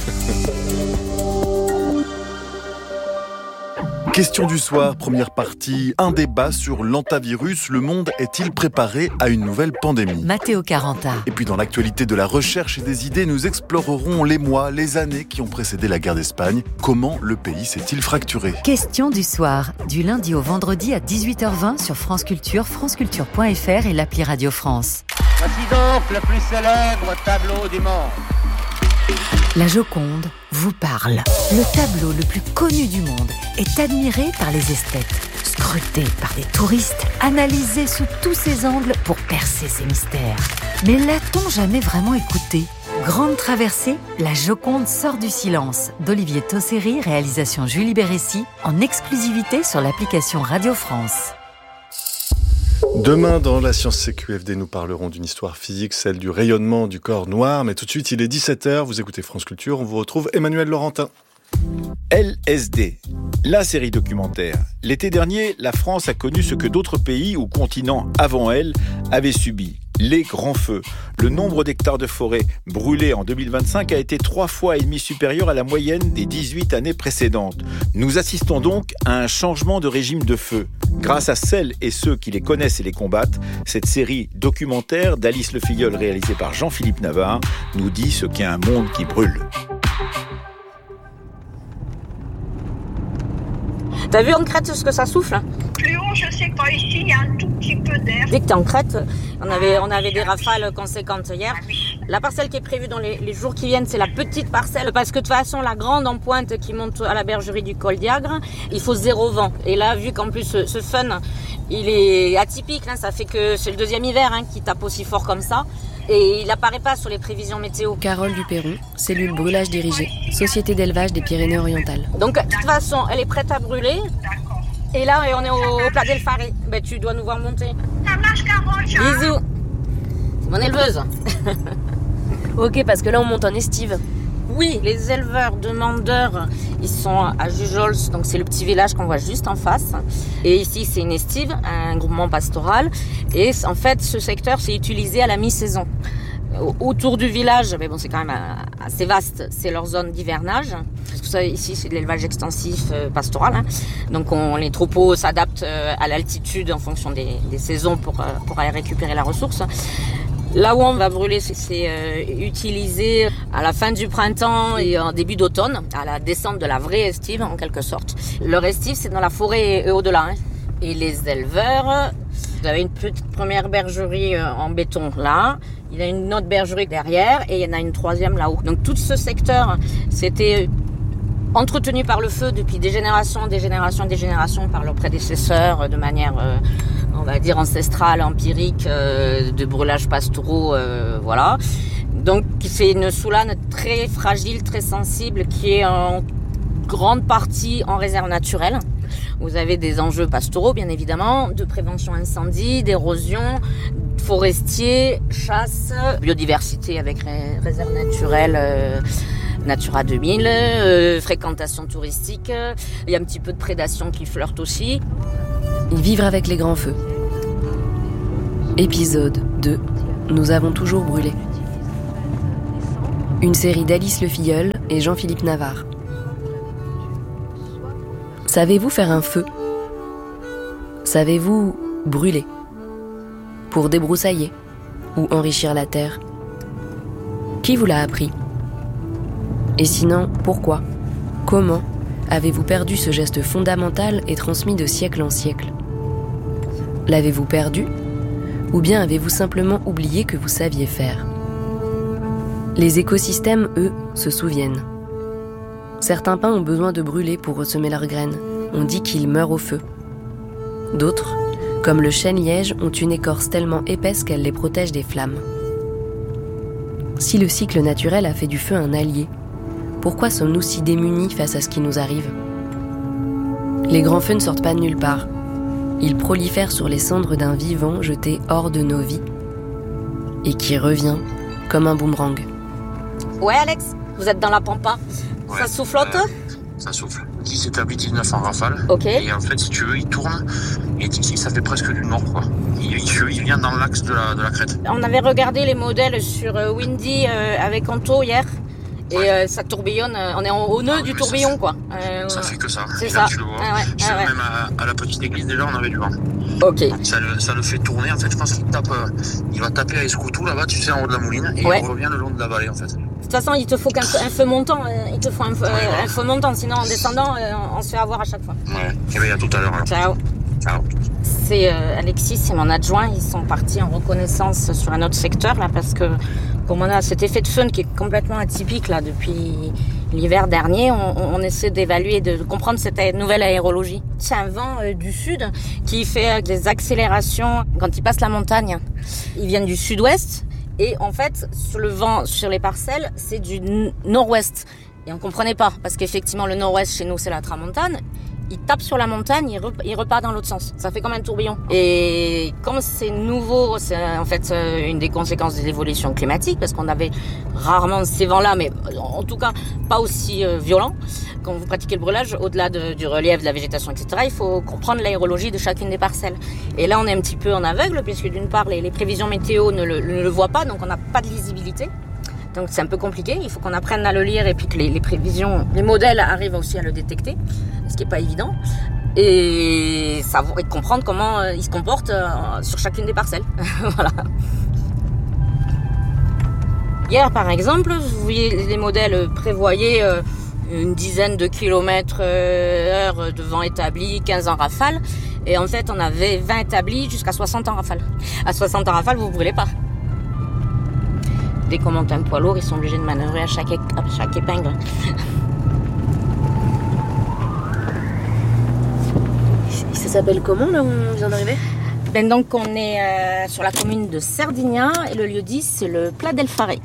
Question du soir, première partie, un débat sur l'hantavirus. Le monde est-il préparé à une nouvelle pandémie? Matteo Caranta. Et puis dans l'actualité de la recherche et des idées, nous explorerons les mois, les années qui ont précédé la guerre d'Espagne. Comment le pays s'est-il fracturé? Question du soir, du lundi au vendredi à dix-huit heures vingt sur France Culture, franceculture point f r et l'appli Radio France. Voici donc le plus célèbre tableau du monde. La Joconde vous parle. Le tableau le plus connu du monde est admiré par les esthètes, scruté par des touristes, analysé sous tous ses angles pour percer ses mystères. Mais l'a-t-on jamais vraiment écouté? Grande traversée, La Joconde sort du silence d'Olivier Tosseri, réalisation Julie Bérécy, en exclusivité sur l'application Radio France. Demain, dans la Science C Q F D, nous parlerons d'une histoire physique, celle du rayonnement du corps noir. Mais tout de suite, il est dix-sept heures, vous écoutez France Culture, on vous retrouve Emmanuel Laurentin. L S D, la série documentaire. L'été dernier, la France a connu ce que d'autres pays ou continents avant elle avaient subi. Les grands feux. Le nombre d'hectares de forêt brûlés en deux mille vingt-cinq a été trois fois et demi supérieur à la moyenne des dix-huit années précédentes. Nous assistons donc à un changement de régime de feu. Grâce à celles et ceux qui les connaissent et les combattent, cette série documentaire d'Alice Le Filleul réalisée par Jean-Philippe Navarre nous dit ce qu'est un monde qui brûle. T'as vu en crête ce que ça souffle? Plus haut, je sais pas, ici il y a un tout petit peu d'air. Dès que t'es en crête, on avait, on avait des rafales conséquentes hier. La parcelle qui est prévue dans les, les jours qui viennent, c'est la petite parcelle. Parce que de toute façon, la grande en pointe qui monte à la bergerie du Col d'Iagre, il faut zéro vent. Et là, vu qu'en plus ce, ce fun, il est atypique, hein, ça fait que c'est le deuxième hiver hein, qui tape aussi fort comme ça. Et il n'apparaît pas sur les prévisions météo. Carole Duperron, cellule brûlage dirigée, société d'élevage des Pyrénées-Orientales. Donc, de toute façon, elle est prête à brûler. Et là, on est au, au Pla del Fare. Ben, tu dois nous voir monter. Ça marche, Carole. Bisous. C'est mon éleveuse. Ok, parce que là, on monte en estive. Oui, les éleveurs demandeurs, ils sont à Jujols, donc c'est le petit village qu'on voit juste en face. Et ici, c'est une estive, un groupement pastoral. Et en fait, ce secteur, c'est utilisé à la mi-saison. Autour du village, mais bon, c'est quand même assez vaste, c'est leur zone d'hivernage. Parce que ça, ici, c'est de l'élevage extensif euh, pastoral. Hein. Donc, on, les troupeaux s'adaptent euh, à l'altitude en fonction des, des saisons pour, euh, pour aller récupérer la ressource. Là où on va brûler, c'est, c'est euh, utilisé à la fin du printemps et en début d'automne, à la descente de la vraie estive, en quelque sorte. Leur estive, c'est dans la forêt et au-delà. Hein. Et les éleveurs, vous avez une petite première bergerie en béton là, il y a une autre bergerie derrière et il y en a une troisième là-haut. Donc tout ce secteur, c'était entretenu par le feu depuis des générations, des générations, des générations par leurs prédécesseurs de manière, euh, on va dire, ancestrale, empirique, euh, de brûlages pastoraux, euh, voilà. Donc c'est une soulane très fragile, très sensible, qui est en grande partie en réserve naturelle. Vous avez des enjeux pastoraux, bien évidemment, de prévention incendie, d'érosion, forestier, chasse, biodiversité avec ré- réserve naturelle, euh, Natura deux mille, euh, fréquentation touristique. Il y a un petit peu de prédation qui flirte aussi. Vivre avec les grands feux. Épisode deux. Nous avons toujours brûlé. Une série d'Alice Le Filleul et Jean-Philippe Navarre. Savez-vous faire un feu ? Savez-vous brûler ? Pour débroussailler ou enrichir la terre ? Qui vous l'a appris ? Et sinon, pourquoi ? Comment avez-vous perdu ce geste fondamental et transmis de siècle en siècle ? L'avez-vous perdu ? Ou bien avez-vous simplement oublié que vous saviez faire ? Les écosystèmes, eux, se souviennent. Certains pins ont besoin de brûler pour ressemer leurs graines. On dit qu'ils meurent au feu. D'autres, comme le chêne-liège, ont une écorce tellement épaisse qu'elle les protège des flammes. Si le cycle naturel a fait du feu un allié, pourquoi sommes-nous si démunis face à ce qui nous arrive ? Les grands feux ne sortent pas de nulle part. Ils prolifèrent sur les cendres d'un vivant jeté hors de nos vies et qui revient comme un boomerang. Ouais, Alex, vous êtes dans la pampa. Ouais, ça soufflote ? euh, Ça souffle. Ici, c'est établi dix-neuf en rafale. Ok. Et en fait, si tu veux, il tourne. Et ici, ça fait presque du nord, quoi. Il, il, il vient dans l'axe de la, de la crête. On avait regardé les modèles sur euh, Windy euh, avec Anto hier. Et ouais. euh, ça tourbillonne. Euh, on est en, au nœud ah, du tourbillon, fait, quoi. Euh, ça fait que ça. C'est et ça. Là, tu le vois. Ah ouais, je ah ouais. Même à, à la petite église, déjà, on avait du vent. Ok. Ça le, ça le fait tourner. En fait, je pense qu'il tape. Euh, il va taper à Escoutou, là-bas, tu sais, en haut de la mouline. Et ouais. il revient le long de la vallée, en fait. De toute façon, il te faut qu'un un feu montant. Il te faut un feu, ouais, euh, un feu montant. Sinon, en descendant, euh, on se fait avoir à chaque fois. Ouais. Et bien, à tout à l'heure. Alors. Ciao. Ciao. C'est euh, Alexis, c'est mon adjoint. Ils sont partis en reconnaissance sur un autre secteur, là, parce que comme on a cet effet de fun qui est complètement atypique, là, depuis l'hiver dernier, on, on essaie d'évaluer, de comprendre cette nouvelle aérologie. C'est un vent euh, du sud qui fait des accélérations quand il passe la montagne. Ils viennent du sud-ouest. Et en fait, sur le vent, sur les parcelles, c'est du nord-ouest. Et on comprenait pas, parce qu'effectivement, le nord-ouest, chez nous, c'est la tramontane. Il tape sur la montagne, il, rep- il repart dans l'autre sens. Ça fait comme un tourbillon. Et comme c'est nouveau, c'est en fait une des conséquences de l'évolution climatique, parce qu'on avait rarement ces vents-là, mais en tout cas pas aussi euh, violents. Quand vous pratiquez le brûlage, au-delà de, du relief, de la végétation, et cetera, il faut comprendre l'aérologie de chacune des parcelles. Et là, on est un petit peu en aveugle, puisque d'une part, les, les prévisions météo ne le, ne le voient pas, donc on n'a pas de lisibilité. Donc c'est un peu compliqué, il faut qu'on apprenne à le lire et puis que les, les prévisions, les modèles arrivent aussi à le détecter, ce qui n'est pas évident, et savoir et comprendre comment euh, ils se comportent euh, sur chacune des parcelles. Voilà. Hier par exemple, vous voyez les modèles prévoyaient euh, une dizaine de kilomètres euh, heure de vent établi, quinze en rafale, et en fait on avait vingt établis jusqu'à soixante en rafale. À soixante en rafale, vous ne brûlez pas. dès qu'on monte un poids lourd, ils sont obligés de manœuvrer à chaque, à chaque épingle. Ça s'appelle comment là où on vient d'arriver ? Ben donc on est euh, sur la commune de Cerdignan et le lieu dit c'est le Pla del Fare.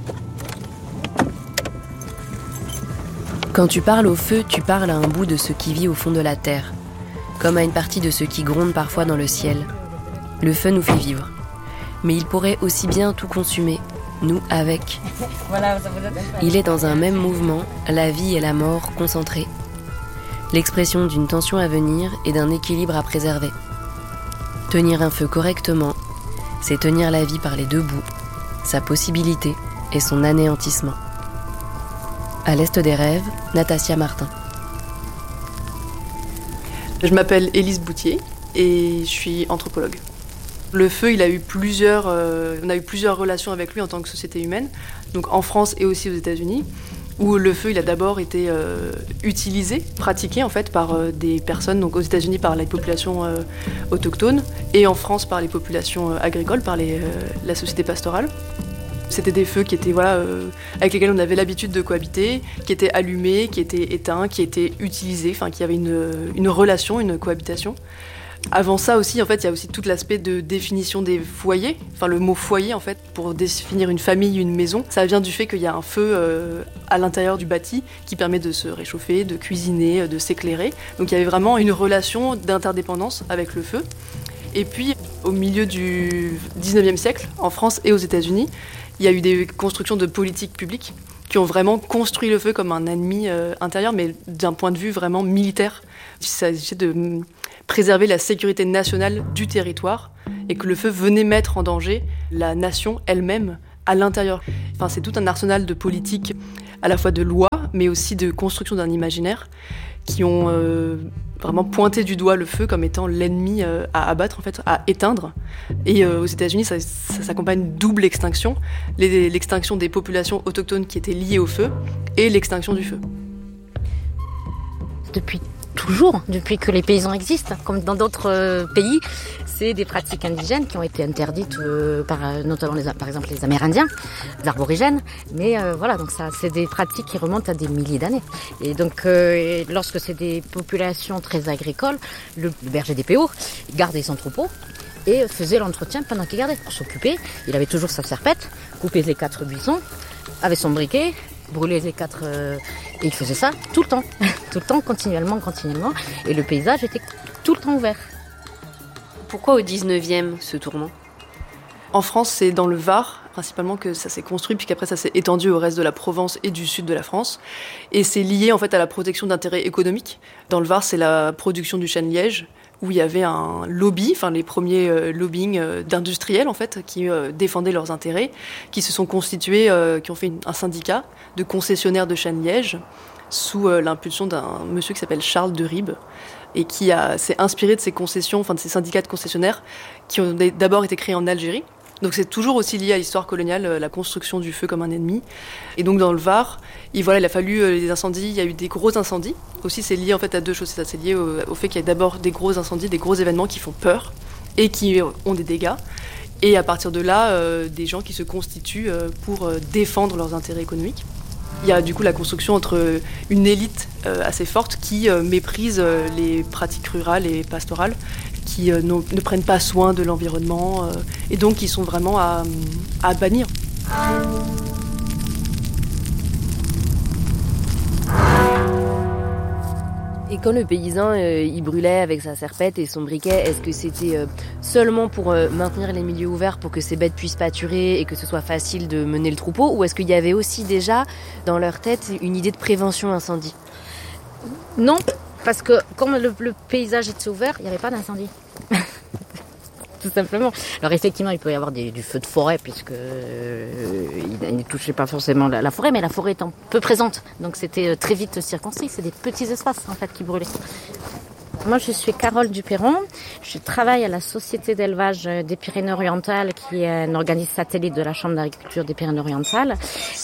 Quand tu parles au feu, tu parles à un bout de ce qui vit au fond de la terre, comme à une partie de ce qui gronde parfois dans le ciel. Le feu nous fait vivre, mais il pourrait aussi bien tout consumer, nous avec. Voilà, ça vous donne... Il est dans un même mouvement, la vie et la mort concentrées. L'expression d'une tension à venir et d'un équilibre à préserver. Tenir un feu correctement, c'est tenir la vie par les deux bouts, sa possibilité et son anéantissement. À l'Est des rêves, Natasia Martin. Je m'appelle Élise Boutier et je suis anthropologue. Le feu, il a eu plusieurs, euh, on a eu plusieurs relations avec lui en tant que société humaine, donc en France et aussi aux États-Unis, où le feu, il a d'abord été euh, utilisé, pratiqué en fait par euh, des personnes, donc aux États-Unis par les populations euh, autochtones et en France par les populations euh, agricoles, par les, euh, la société pastorale. C'était des feux qui étaient, voilà, euh, avec lesquels on avait l'habitude de cohabiter, qui étaient allumés, qui étaient éteints, qui étaient utilisés, enfin qui avaient une, une relation, une cohabitation. Avant ça aussi, en fait, il y a aussi tout l'aspect de définition des foyers. Enfin, le mot foyer, en fait, pour définir une famille, une maison, ça vient du fait qu'il y a un feu euh, à l'intérieur du bâti qui permet de se réchauffer, de cuisiner, de s'éclairer. Donc il y avait vraiment une relation d'interdépendance avec le feu. Et puis, au milieu du dix-neuvième siècle, en France et aux États-Unis, il y a eu des constructions de politiques publiques qui ont vraiment construit le feu comme un ennemi euh, intérieur, mais d'un point de vue vraiment militaire. Il s'agissait de préserver la sécurité nationale du territoire et que le feu venait mettre en danger la nation elle-même à l'intérieur. Enfin, c'est tout un arsenal de politiques, à la fois de lois, mais aussi de construction d'un imaginaire qui ont euh, vraiment pointé du doigt le feu comme étant l'ennemi euh, à abattre, en fait, à éteindre. Et euh, aux États-Unis, ça, ça s'accompagne d'une double extinction, les, l'extinction des populations autochtones qui étaient liées au feu et l'extinction du feu. Depuis toujours, depuis que les paysans existent, comme dans d'autres euh, pays, c'est des pratiques indigènes qui ont été interdites euh, par notamment les, par exemple les Amérindiens, les aborigènes. Mais euh, voilà, donc ça, c'est des pratiques qui remontent à des milliers d'années. Et donc, euh, lorsque c'est des populations très agricoles, le, le berger des Péours gardait son troupeau et faisait l'entretien pendant qu'il gardait. Pour s'occuper, il avait toujours sa serpette, coupait les quatre buissons, avait son briquet, brûlait les quatre... Euh, et il faisait ça tout le temps, tout le temps, continuellement, continuellement. Et le paysage était tout le temps ouvert. Pourquoi au dix-neuvième, ce tournant ? En France, c'est dans le Var, principalement, que ça s'est construit, puis qu'après ça s'est étendu au reste de la Provence et du sud de la France. Et c'est lié en fait à la protection d'intérêts économiques. Dans le Var, c'est la production du chêne-liège, où il y avait un lobby, enfin les premiers euh, lobbying euh, d'industriels en fait, qui euh, défendaient leurs intérêts, qui se sont constitués, euh, qui ont fait une, un syndicat de concessionnaires de chêne-liège sous euh, l'impulsion d'un monsieur qui s'appelle Charles de Ribes et qui a, s'est inspiré de ces concessions, enfin de ces syndicats de concessionnaires qui ont d'abord été créés en Algérie. Donc c'est toujours aussi lié à l'histoire coloniale, la construction du feu comme un ennemi. Et donc dans le Var, il, voilà, il a fallu euh, des incendies, il y a eu des gros incendies. Aussi c'est lié en fait à deux choses, c'est, ça, c'est lié au, au fait qu'il y a d'abord des gros incendies, des gros événements qui font peur et qui ont des dégâts. Et à partir de là, euh, des gens qui se constituent euh, pour euh, défendre leurs intérêts économiques. Il y a du coup la construction entre une élite euh, assez forte qui euh, méprise euh, les pratiques rurales et pastorales, qui euh, ne prennent pas soin de l'environnement euh, et donc qui sont vraiment à, à bannir. Et quand le paysan euh, il brûlait avec sa serpette et son briquet, est-ce que c'était euh, seulement pour euh, maintenir les milieux ouverts pour que ces bêtes puissent pâturer et que ce soit facile de mener le troupeau, ou est-ce qu'il y avait aussi déjà dans leur tête une idée de prévention incendie ? Non, parce que comme le, le paysage était ouvert, il n'y avait pas d'incendie. Tout simplement. Alors effectivement, il peut y avoir des, du feu de forêt puisque euh, il ne touchait pas forcément la, la forêt, mais la forêt étant peu présente, donc c'était très vite circonscrit. C'est des petits espaces en fait qui brûlaient. Moi, je suis Carole Duperron. Je travaille à la Société d'élevage des Pyrénées-Orientales, qui est un organisme satellite de la Chambre d'agriculture des Pyrénées-Orientales.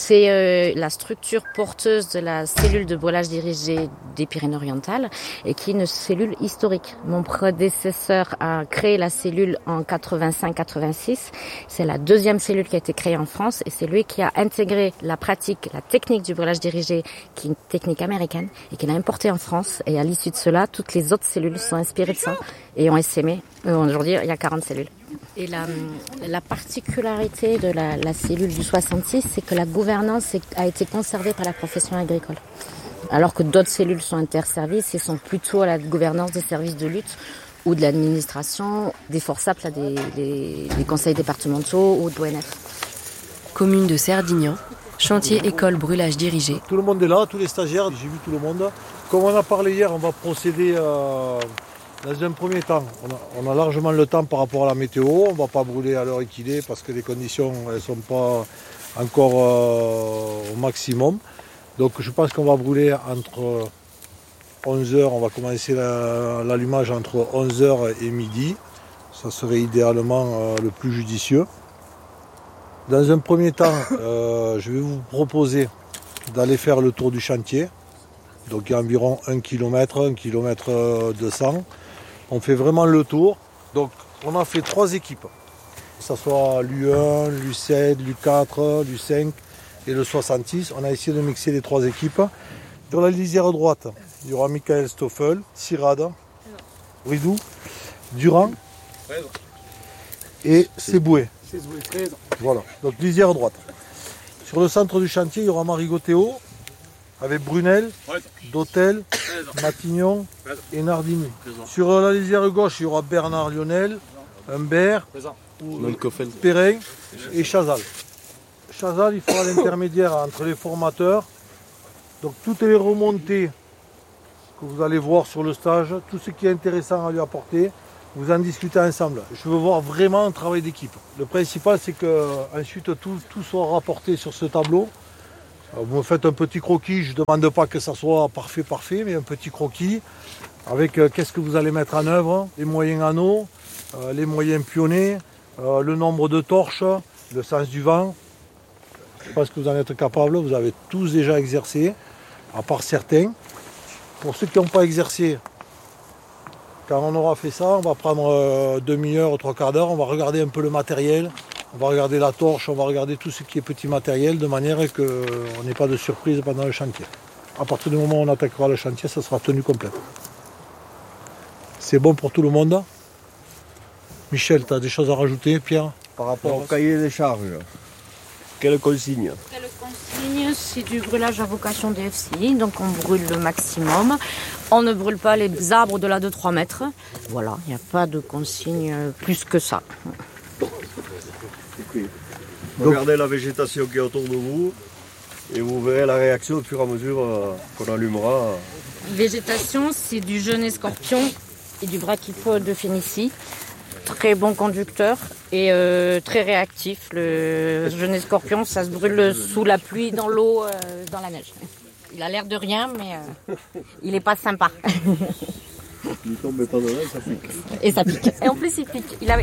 C'est euh, la structure porteuse de la cellule de brûlage dirigé des Pyrénées-Orientales et qui est une cellule historique. Mon prédécesseur a créé la cellule en quatre-vingt-cinq quatre-vingt-six. C'est la deuxième cellule qui a été créée en France et c'est lui qui a intégré la pratique, la technique du brûlage dirigé, qui est une technique américaine et qu'il a importée en France. Et à l'issue de cela, toutes les autres cellules sont inspirées de ça et ont essaimé. Aujourd'hui, il y a quarante cellules. Et la, la particularité de la, la cellule du soixante-six, c'est que la gouvernance est, a été conservée par la profession agricole. Alors que d'autres cellules sont interservices et sont plutôt à la gouvernance des services de lutte ou de l'administration, des forçables, là, des, des, des conseils départementaux ou de l'O N F. Commune de Cerdignan, chantier école brûlage dirigé. Tout le monde est là, tous les stagiaires, j'ai vu tout le monde. Comme on a parlé hier, on va procéder euh, dans un premier temps. On a, on a largement le temps par rapport à la météo. On ne va pas brûler à l'heure qu'il est parce que les conditions ne sont pas encore euh, au maximum. Donc je pense qu'on va brûler entre onze heures. On va commencer la, l'allumage entre onze heures et midi. Ça serait idéalement euh, le plus judicieux. Dans un premier temps, euh, je vais vous proposer d'aller faire le tour du chantier. Donc il y a environ un kilomètre, un kilomètre deux cents. On fait vraiment le tour. Donc on a fait trois équipes. Que ce soit l'U un, l'U sept, l'U quatre, l'U cinq et le soixante-six. On a essayé de mixer les trois équipes. Sur la lisière droite, il y aura Michael Stoffel, Sirad, Ridou, Durand et Seboué. Voilà, donc lisière droite. Sur le centre du chantier, il y aura Marigot-Théo, avec Brunel, Dautel, Matignon et Nardini. Sur la lisière gauche, il y aura Bernard Lionel, Humbert, Perrin et Chazal. Chazal, il fera l'intermédiaire entre les formateurs. Donc toutes les remontées que vous allez voir sur le stage, tout ce qui est intéressant à lui apporter, vous en discutez ensemble. Je veux voir vraiment un travail d'équipe. Le principal, c'est que ensuite tout, tout soit rapporté sur ce tableau. Vous me faites un petit croquis, je ne demande pas que ça soit parfait, parfait, mais un petit croquis avec euh, qu'est-ce que vous allez mettre en œuvre, les moyens anneaux, euh, les moyens pionnés, euh, le nombre de torches, le sens du vent. Je pense que vous en êtes capable, vous avez tous déjà exercé, à part certains. Pour ceux qui n'ont pas exercé, quand on aura fait ça, on va prendre euh, demi-heure, trois quarts d'heure, on va regarder un peu le matériel. On va regarder la torche, on va regarder tout ce qui est petit matériel de manière qu'on n'ait pas de surprise pendant le chantier. À partir du moment où on attaquera le chantier, ça sera tenue complète. C'est bon pour tout le monde. Michel, tu as des choses à rajouter, Pierre? Par rapport au cahier des charges, quelle consigne? Quelle consigne? C'est du brûlage à vocation D F C I, donc on brûle le maximum. On ne brûle pas les arbres au-delà de trois mètres. Voilà, il n'y a pas de consigne plus que ça. Regardez la végétation qui est autour de vous et vous verrez la réaction au fur et à mesure euh, qu'on allumera. Végétation, c'est du genêt scorpion et du brachypode de Phénicie. Très bon conducteur et euh, très réactif. Le genêt scorpion, ça se brûle sous la pluie, dans l'eau, euh, dans la neige. Il a l'air de rien, mais euh, il n'est pas sympa. Il tombe pas dedans, ça pique. Et ça pique. Et en plus, il pique. Il a...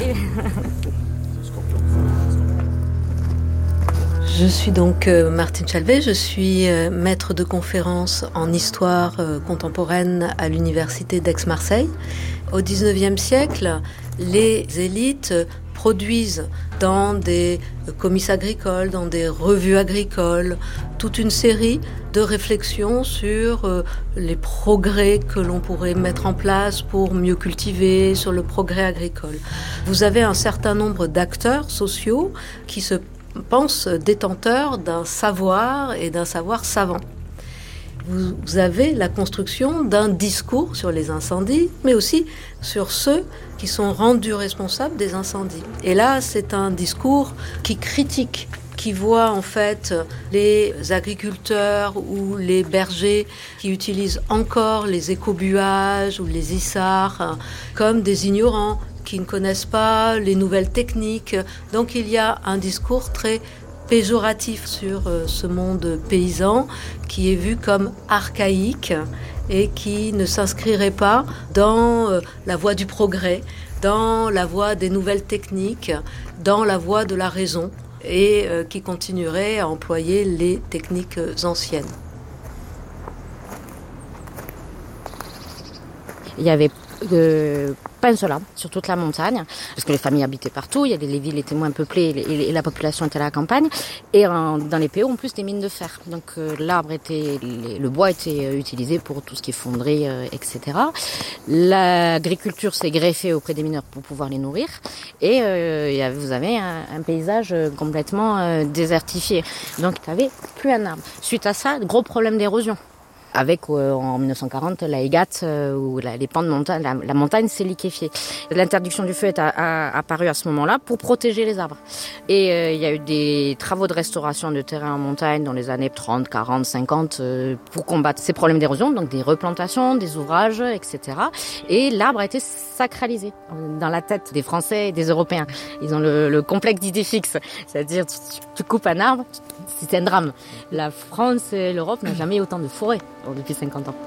Je suis donc euh, Martine Chalvet, je suis euh, maître de conférences en histoire euh, contemporaine à l'université d'Aix-Marseille. Au dix-neuvième siècle, les élites produisent dans des comices agricoles, dans des revues agricoles, toute une série de réflexions sur euh, les progrès que l'on pourrait mettre en place pour mieux cultiver, sur le progrès agricole. Vous avez un certain nombre d'acteurs sociaux qui se pense détenteur d'un savoir et d'un savoir savant. Vous avez la construction d'un discours sur les incendies, mais aussi sur ceux qui sont rendus responsables des incendies. Et là, c'est un discours qui critique, qui voit en fait les agriculteurs ou les bergers qui utilisent encore les écobuages ou les issards comme des ignorants, qui ne connaissent pas les nouvelles techniques. Donc il y a un discours très péjoratif sur ce monde paysan qui est vu comme archaïque et qui ne s'inscrirait pas dans la voie du progrès, dans la voie des nouvelles techniques, dans la voie de la raison. et euh, qui continuerait à employer les techniques anciennes. Il y avait euh, pas un seul arbre sur toute la montagne, parce que les familles habitaient partout, il y avait, les villes étaient moins peuplées et, et la population était à la campagne. Et en, dans les P O, en plus, des mines de fer. Donc euh, l'arbre était, les, le bois était euh, utilisé pour tout ce qui est fonderie, euh, et cetera. L'agriculture s'est greffée auprès des mineurs pour pouvoir les nourrir. Et euh, vous avez un, un paysage complètement euh, désertifié. Donc il n'y avait plus un arbre. Suite à ça, gros problème d'érosion. Avec euh, en mille neuf cent quarante la Hégate euh, où la, les pans de montagne, la, la montagne s'est liquéfiée. L'interdiction du feu est a, a, apparue à ce moment-là pour protéger les arbres. Et euh, il y a eu des travaux de restauration de terrains en montagne dans les années trente, quarante, cinquante euh, pour combattre ces problèmes d'érosion, donc des replantations, des ouvrages, et cetera. Et l'arbre a été sacralisé dans la tête des Français et des Européens. Ils ont le, le complexe d'idées fixes, c'est-à-dire tu, tu coupes un arbre, c'est un drame. La France et l'Europe n'ont jamais eu autant de forêts depuis cinquante ans.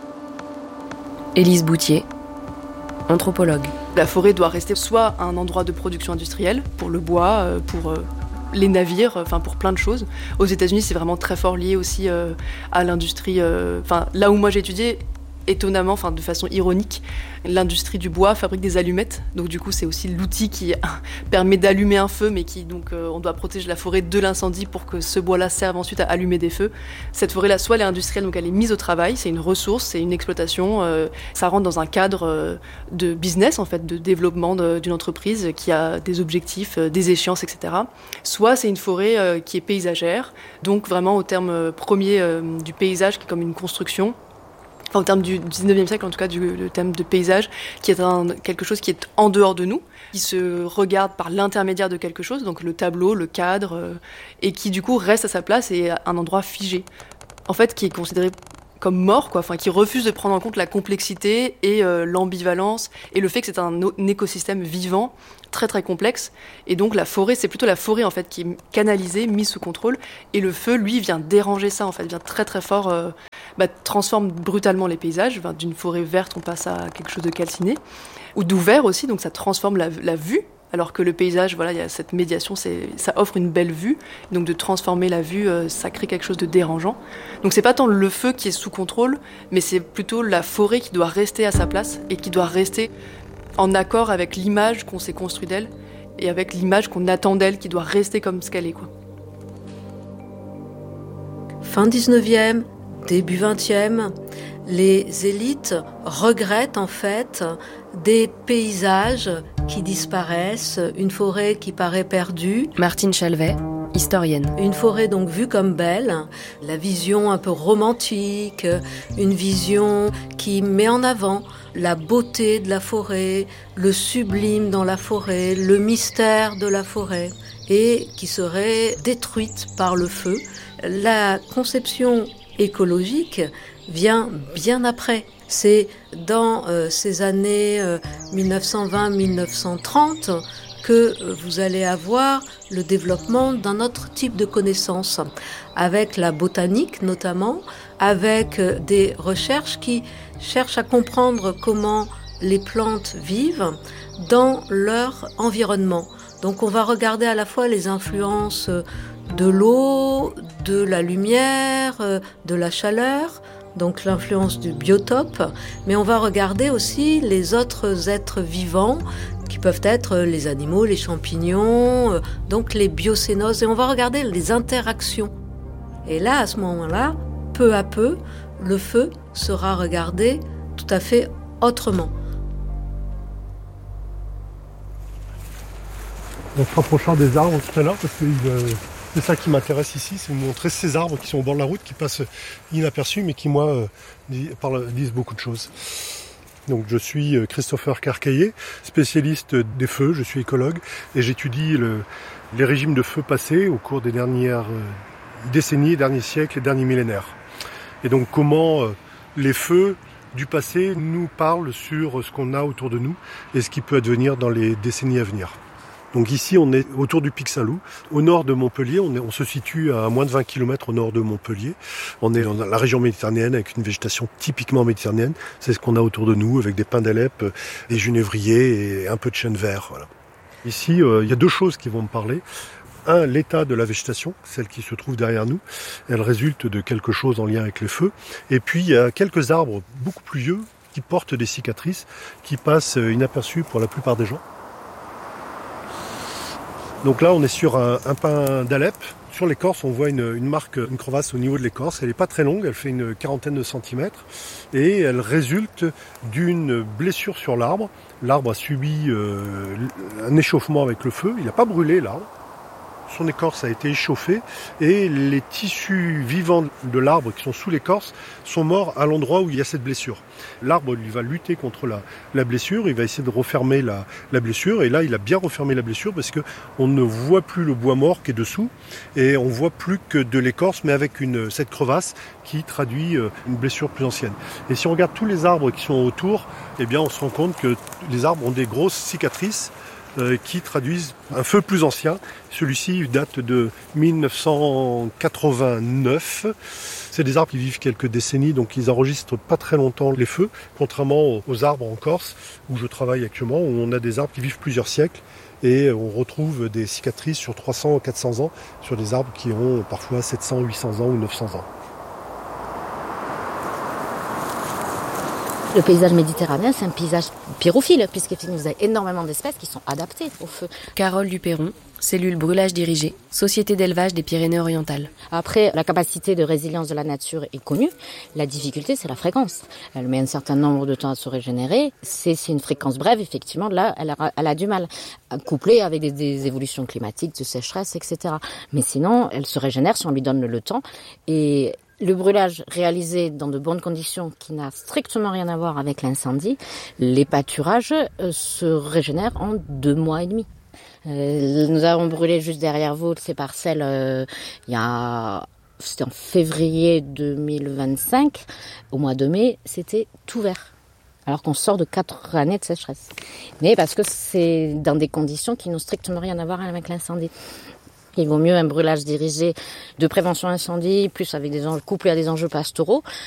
Élise Boutier, anthropologue. La forêt doit rester soit un endroit de production industrielle, pour le bois, pour les navires, enfin pour plein de choses. Aux États-Unis, c'est vraiment très fort lié aussi à l'industrie. Enfin, là où moi j'ai étudié, étonnamment, enfin de façon ironique, l'industrie du bois fabrique des allumettes. Donc du coup, c'est aussi l'outil qui permet d'allumer un feu, mais qui donc euh, on doit protéger la forêt de l'incendie pour que ce bois-là serve ensuite à allumer des feux. Cette forêt-là, soit elle est industrielle, donc elle est mise au travail, c'est une ressource, c'est une exploitation. Euh, ça rentre dans un cadre euh, de business en fait, de développement de, d'une entreprise qui a des objectifs, euh, des échéances, et cetera. Soit c'est une forêt euh, qui est paysagère, donc vraiment au terme premier euh, du paysage, qui est comme une construction. Enfin, au terme du dix-neuvième siècle, en tout cas, du, le thème de paysage, qui est un, quelque chose qui est en dehors de nous, qui se regarde par l'intermédiaire de quelque chose, donc le tableau, le cadre, euh, et qui du coup reste à sa place et à un endroit figé. En fait, qui est considéré comme mort, quoi, enfin, qui refuse de prendre en compte la complexité et euh, l'ambivalence, et le fait que c'est un, un écosystème vivant, très très complexe. Et donc la forêt, c'est plutôt la forêt en fait qui est canalisée, mise sous contrôle, et le feu, lui, vient déranger ça, en fait, vient très très fort, euh, bah, transforme brutalement les paysages. Enfin, d'une forêt verte, on passe à quelque chose de calciné, ou d'ouvert aussi, donc ça transforme la, la vue. Alors que le paysage, voilà, il y a cette médiation, c'est, ça offre une belle vue. Donc de transformer la vue, euh, ça crée quelque chose de dérangeant. Donc c'est pas tant le feu qui est sous contrôle, mais c'est plutôt la forêt qui doit rester à sa place et qui doit rester en accord avec l'image qu'on s'est construite d'elle et avec l'image qu'on attend d'elle, qui doit rester comme ce qu'elle est, quoi. Fin dix-neuvième, début vingtième, les élites regrettent en fait des paysages qui disparaissent, une forêt qui paraît perdue. Martine Chalvet, historienne. Une forêt donc vue comme belle, la vision un peu romantique, une vision qui met en avant la beauté de la forêt, le sublime dans la forêt, le mystère de la forêt, et qui serait détruite par le feu. La conception écologique vient bien après. C'est dans euh, ces années euh, dix-neuf cent vingt dix-neuf cent trente que vous allez avoir le développement d'un autre type de connaissances, avec la botanique notamment, avec euh, des recherches qui cherchent à comprendre comment les plantes vivent dans leur environnement. Donc on va regarder à la fois les influences de l'eau, de la lumière, de la chaleur, donc l'influence du biotope, mais on va regarder aussi les autres êtres vivants qui peuvent être les animaux, les champignons, donc les biocénoses, et on va regarder les interactions. Et là, à ce moment-là, peu à peu, le feu sera regardé tout à fait autrement. En se rapprochant des arbres tout à l'heure, parce que euh, c'est ça qui m'intéresse ici, c'est de montrer ces arbres qui sont au bord de la route, qui passent inaperçus, mais qui, moi, euh, disent, parlent, disent beaucoup de choses. Donc, je suis Christopher Carcaillet, spécialiste des feux, je suis écologue, et j'étudie le, les régimes de feu passés au cours des dernières euh, décennies, derniers siècles et derniers millénaires. Et donc, comment euh, les feux du passé nous parlent sur ce qu'on a autour de nous et ce qui peut advenir dans les décennies à venir. Donc ici, on est autour du Pic Saint-Loup, au nord de Montpellier. On, est, on se situe à moins de vingt kilomètres au nord de Montpellier. On est dans la région méditerranéenne avec une végétation typiquement méditerranéenne. C'est ce qu'on a autour de nous avec des pins d'Alep, des genévriers et un peu de chêne vert. Voilà. Ici, euh, il y a deux choses qui vont me parler. Un, l'état de la végétation, celle qui se trouve derrière nous. Elle résulte de quelque chose en lien avec les feux. Et puis, il y a quelques arbres beaucoup plus vieux qui portent des cicatrices, qui passent inaperçus pour la plupart des gens. Donc là, on est sur un, un pin d'Alep. Sur l'écorce, on voit une, une marque, une crevasse au niveau de l'écorce. Elle n'est pas très longue, elle fait une quarantaine de centimètres. Et elle résulte d'une blessure sur l'arbre. L'arbre a subi euh, un échauffement avec le feu. Il n'a pas brûlé, l'arbre. Son écorce a été échauffée et les tissus vivants de l'arbre qui sont sous l'écorce sont morts à l'endroit où il y a cette blessure. L'arbre lui va lutter contre la, la blessure, il va essayer de refermer la, la blessure et là il a bien refermé la blessure parce que on ne voit plus le bois mort qui est dessous et on voit plus que de l'écorce mais avec une, cette crevasse qui traduit une blessure plus ancienne. Et si on regarde tous les arbres qui sont autour, eh bien on se rend compte que les arbres ont des grosses cicatrices qui traduisent un feu plus ancien. Celui-ci date de mille neuf cent quatre-vingt-neuf. C'est des arbres qui vivent quelques décennies, donc ils enregistrent pas très longtemps les feux, contrairement aux arbres en Corse, où je travaille actuellement, où on a des arbres qui vivent plusieurs siècles, et on retrouve des cicatrices sur trois cents ou quatre cents ans, sur des arbres qui ont parfois sept cents, huit cents ans ou neuf cents ans. Le paysage méditerranéen, c'est un paysage pyrophile, puisque vous avez énormément d'espèces qui sont adaptées au feu. Carole Duperron, cellule brûlage dirigé, société d'élevage des Pyrénées-Orientales. Après, la capacité de résilience de la nature est connue. La difficulté, c'est la fréquence. Elle met un certain nombre de temps à se régénérer. C'est, c'est une fréquence brève, effectivement, là, elle a, elle a du mal. Couplée avec des, des évolutions climatiques, de sécheresse, et cetera. Mais sinon, elle se régénère si on lui donne le temps. Et le brûlage réalisé dans de bonnes conditions qui n'a strictement rien à voir avec l'incendie, les pâturages euh, se régénèrent en deux mois et demi. Euh, nous avons brûlé juste derrière vous ces parcelles euh, il y a... C'était en février deux mille vingt-cinq. Au mois de mai, c'était tout vert. Alors qu'on sort de quatre années de sécheresse. Mais parce que c'est dans des conditions qui n'ont strictement rien à voir avec l'incendie. Il vaut mieux un brûlage dirigé de prévention incendie, plus avec des enjeux, couplé à des enjeux pastoraux,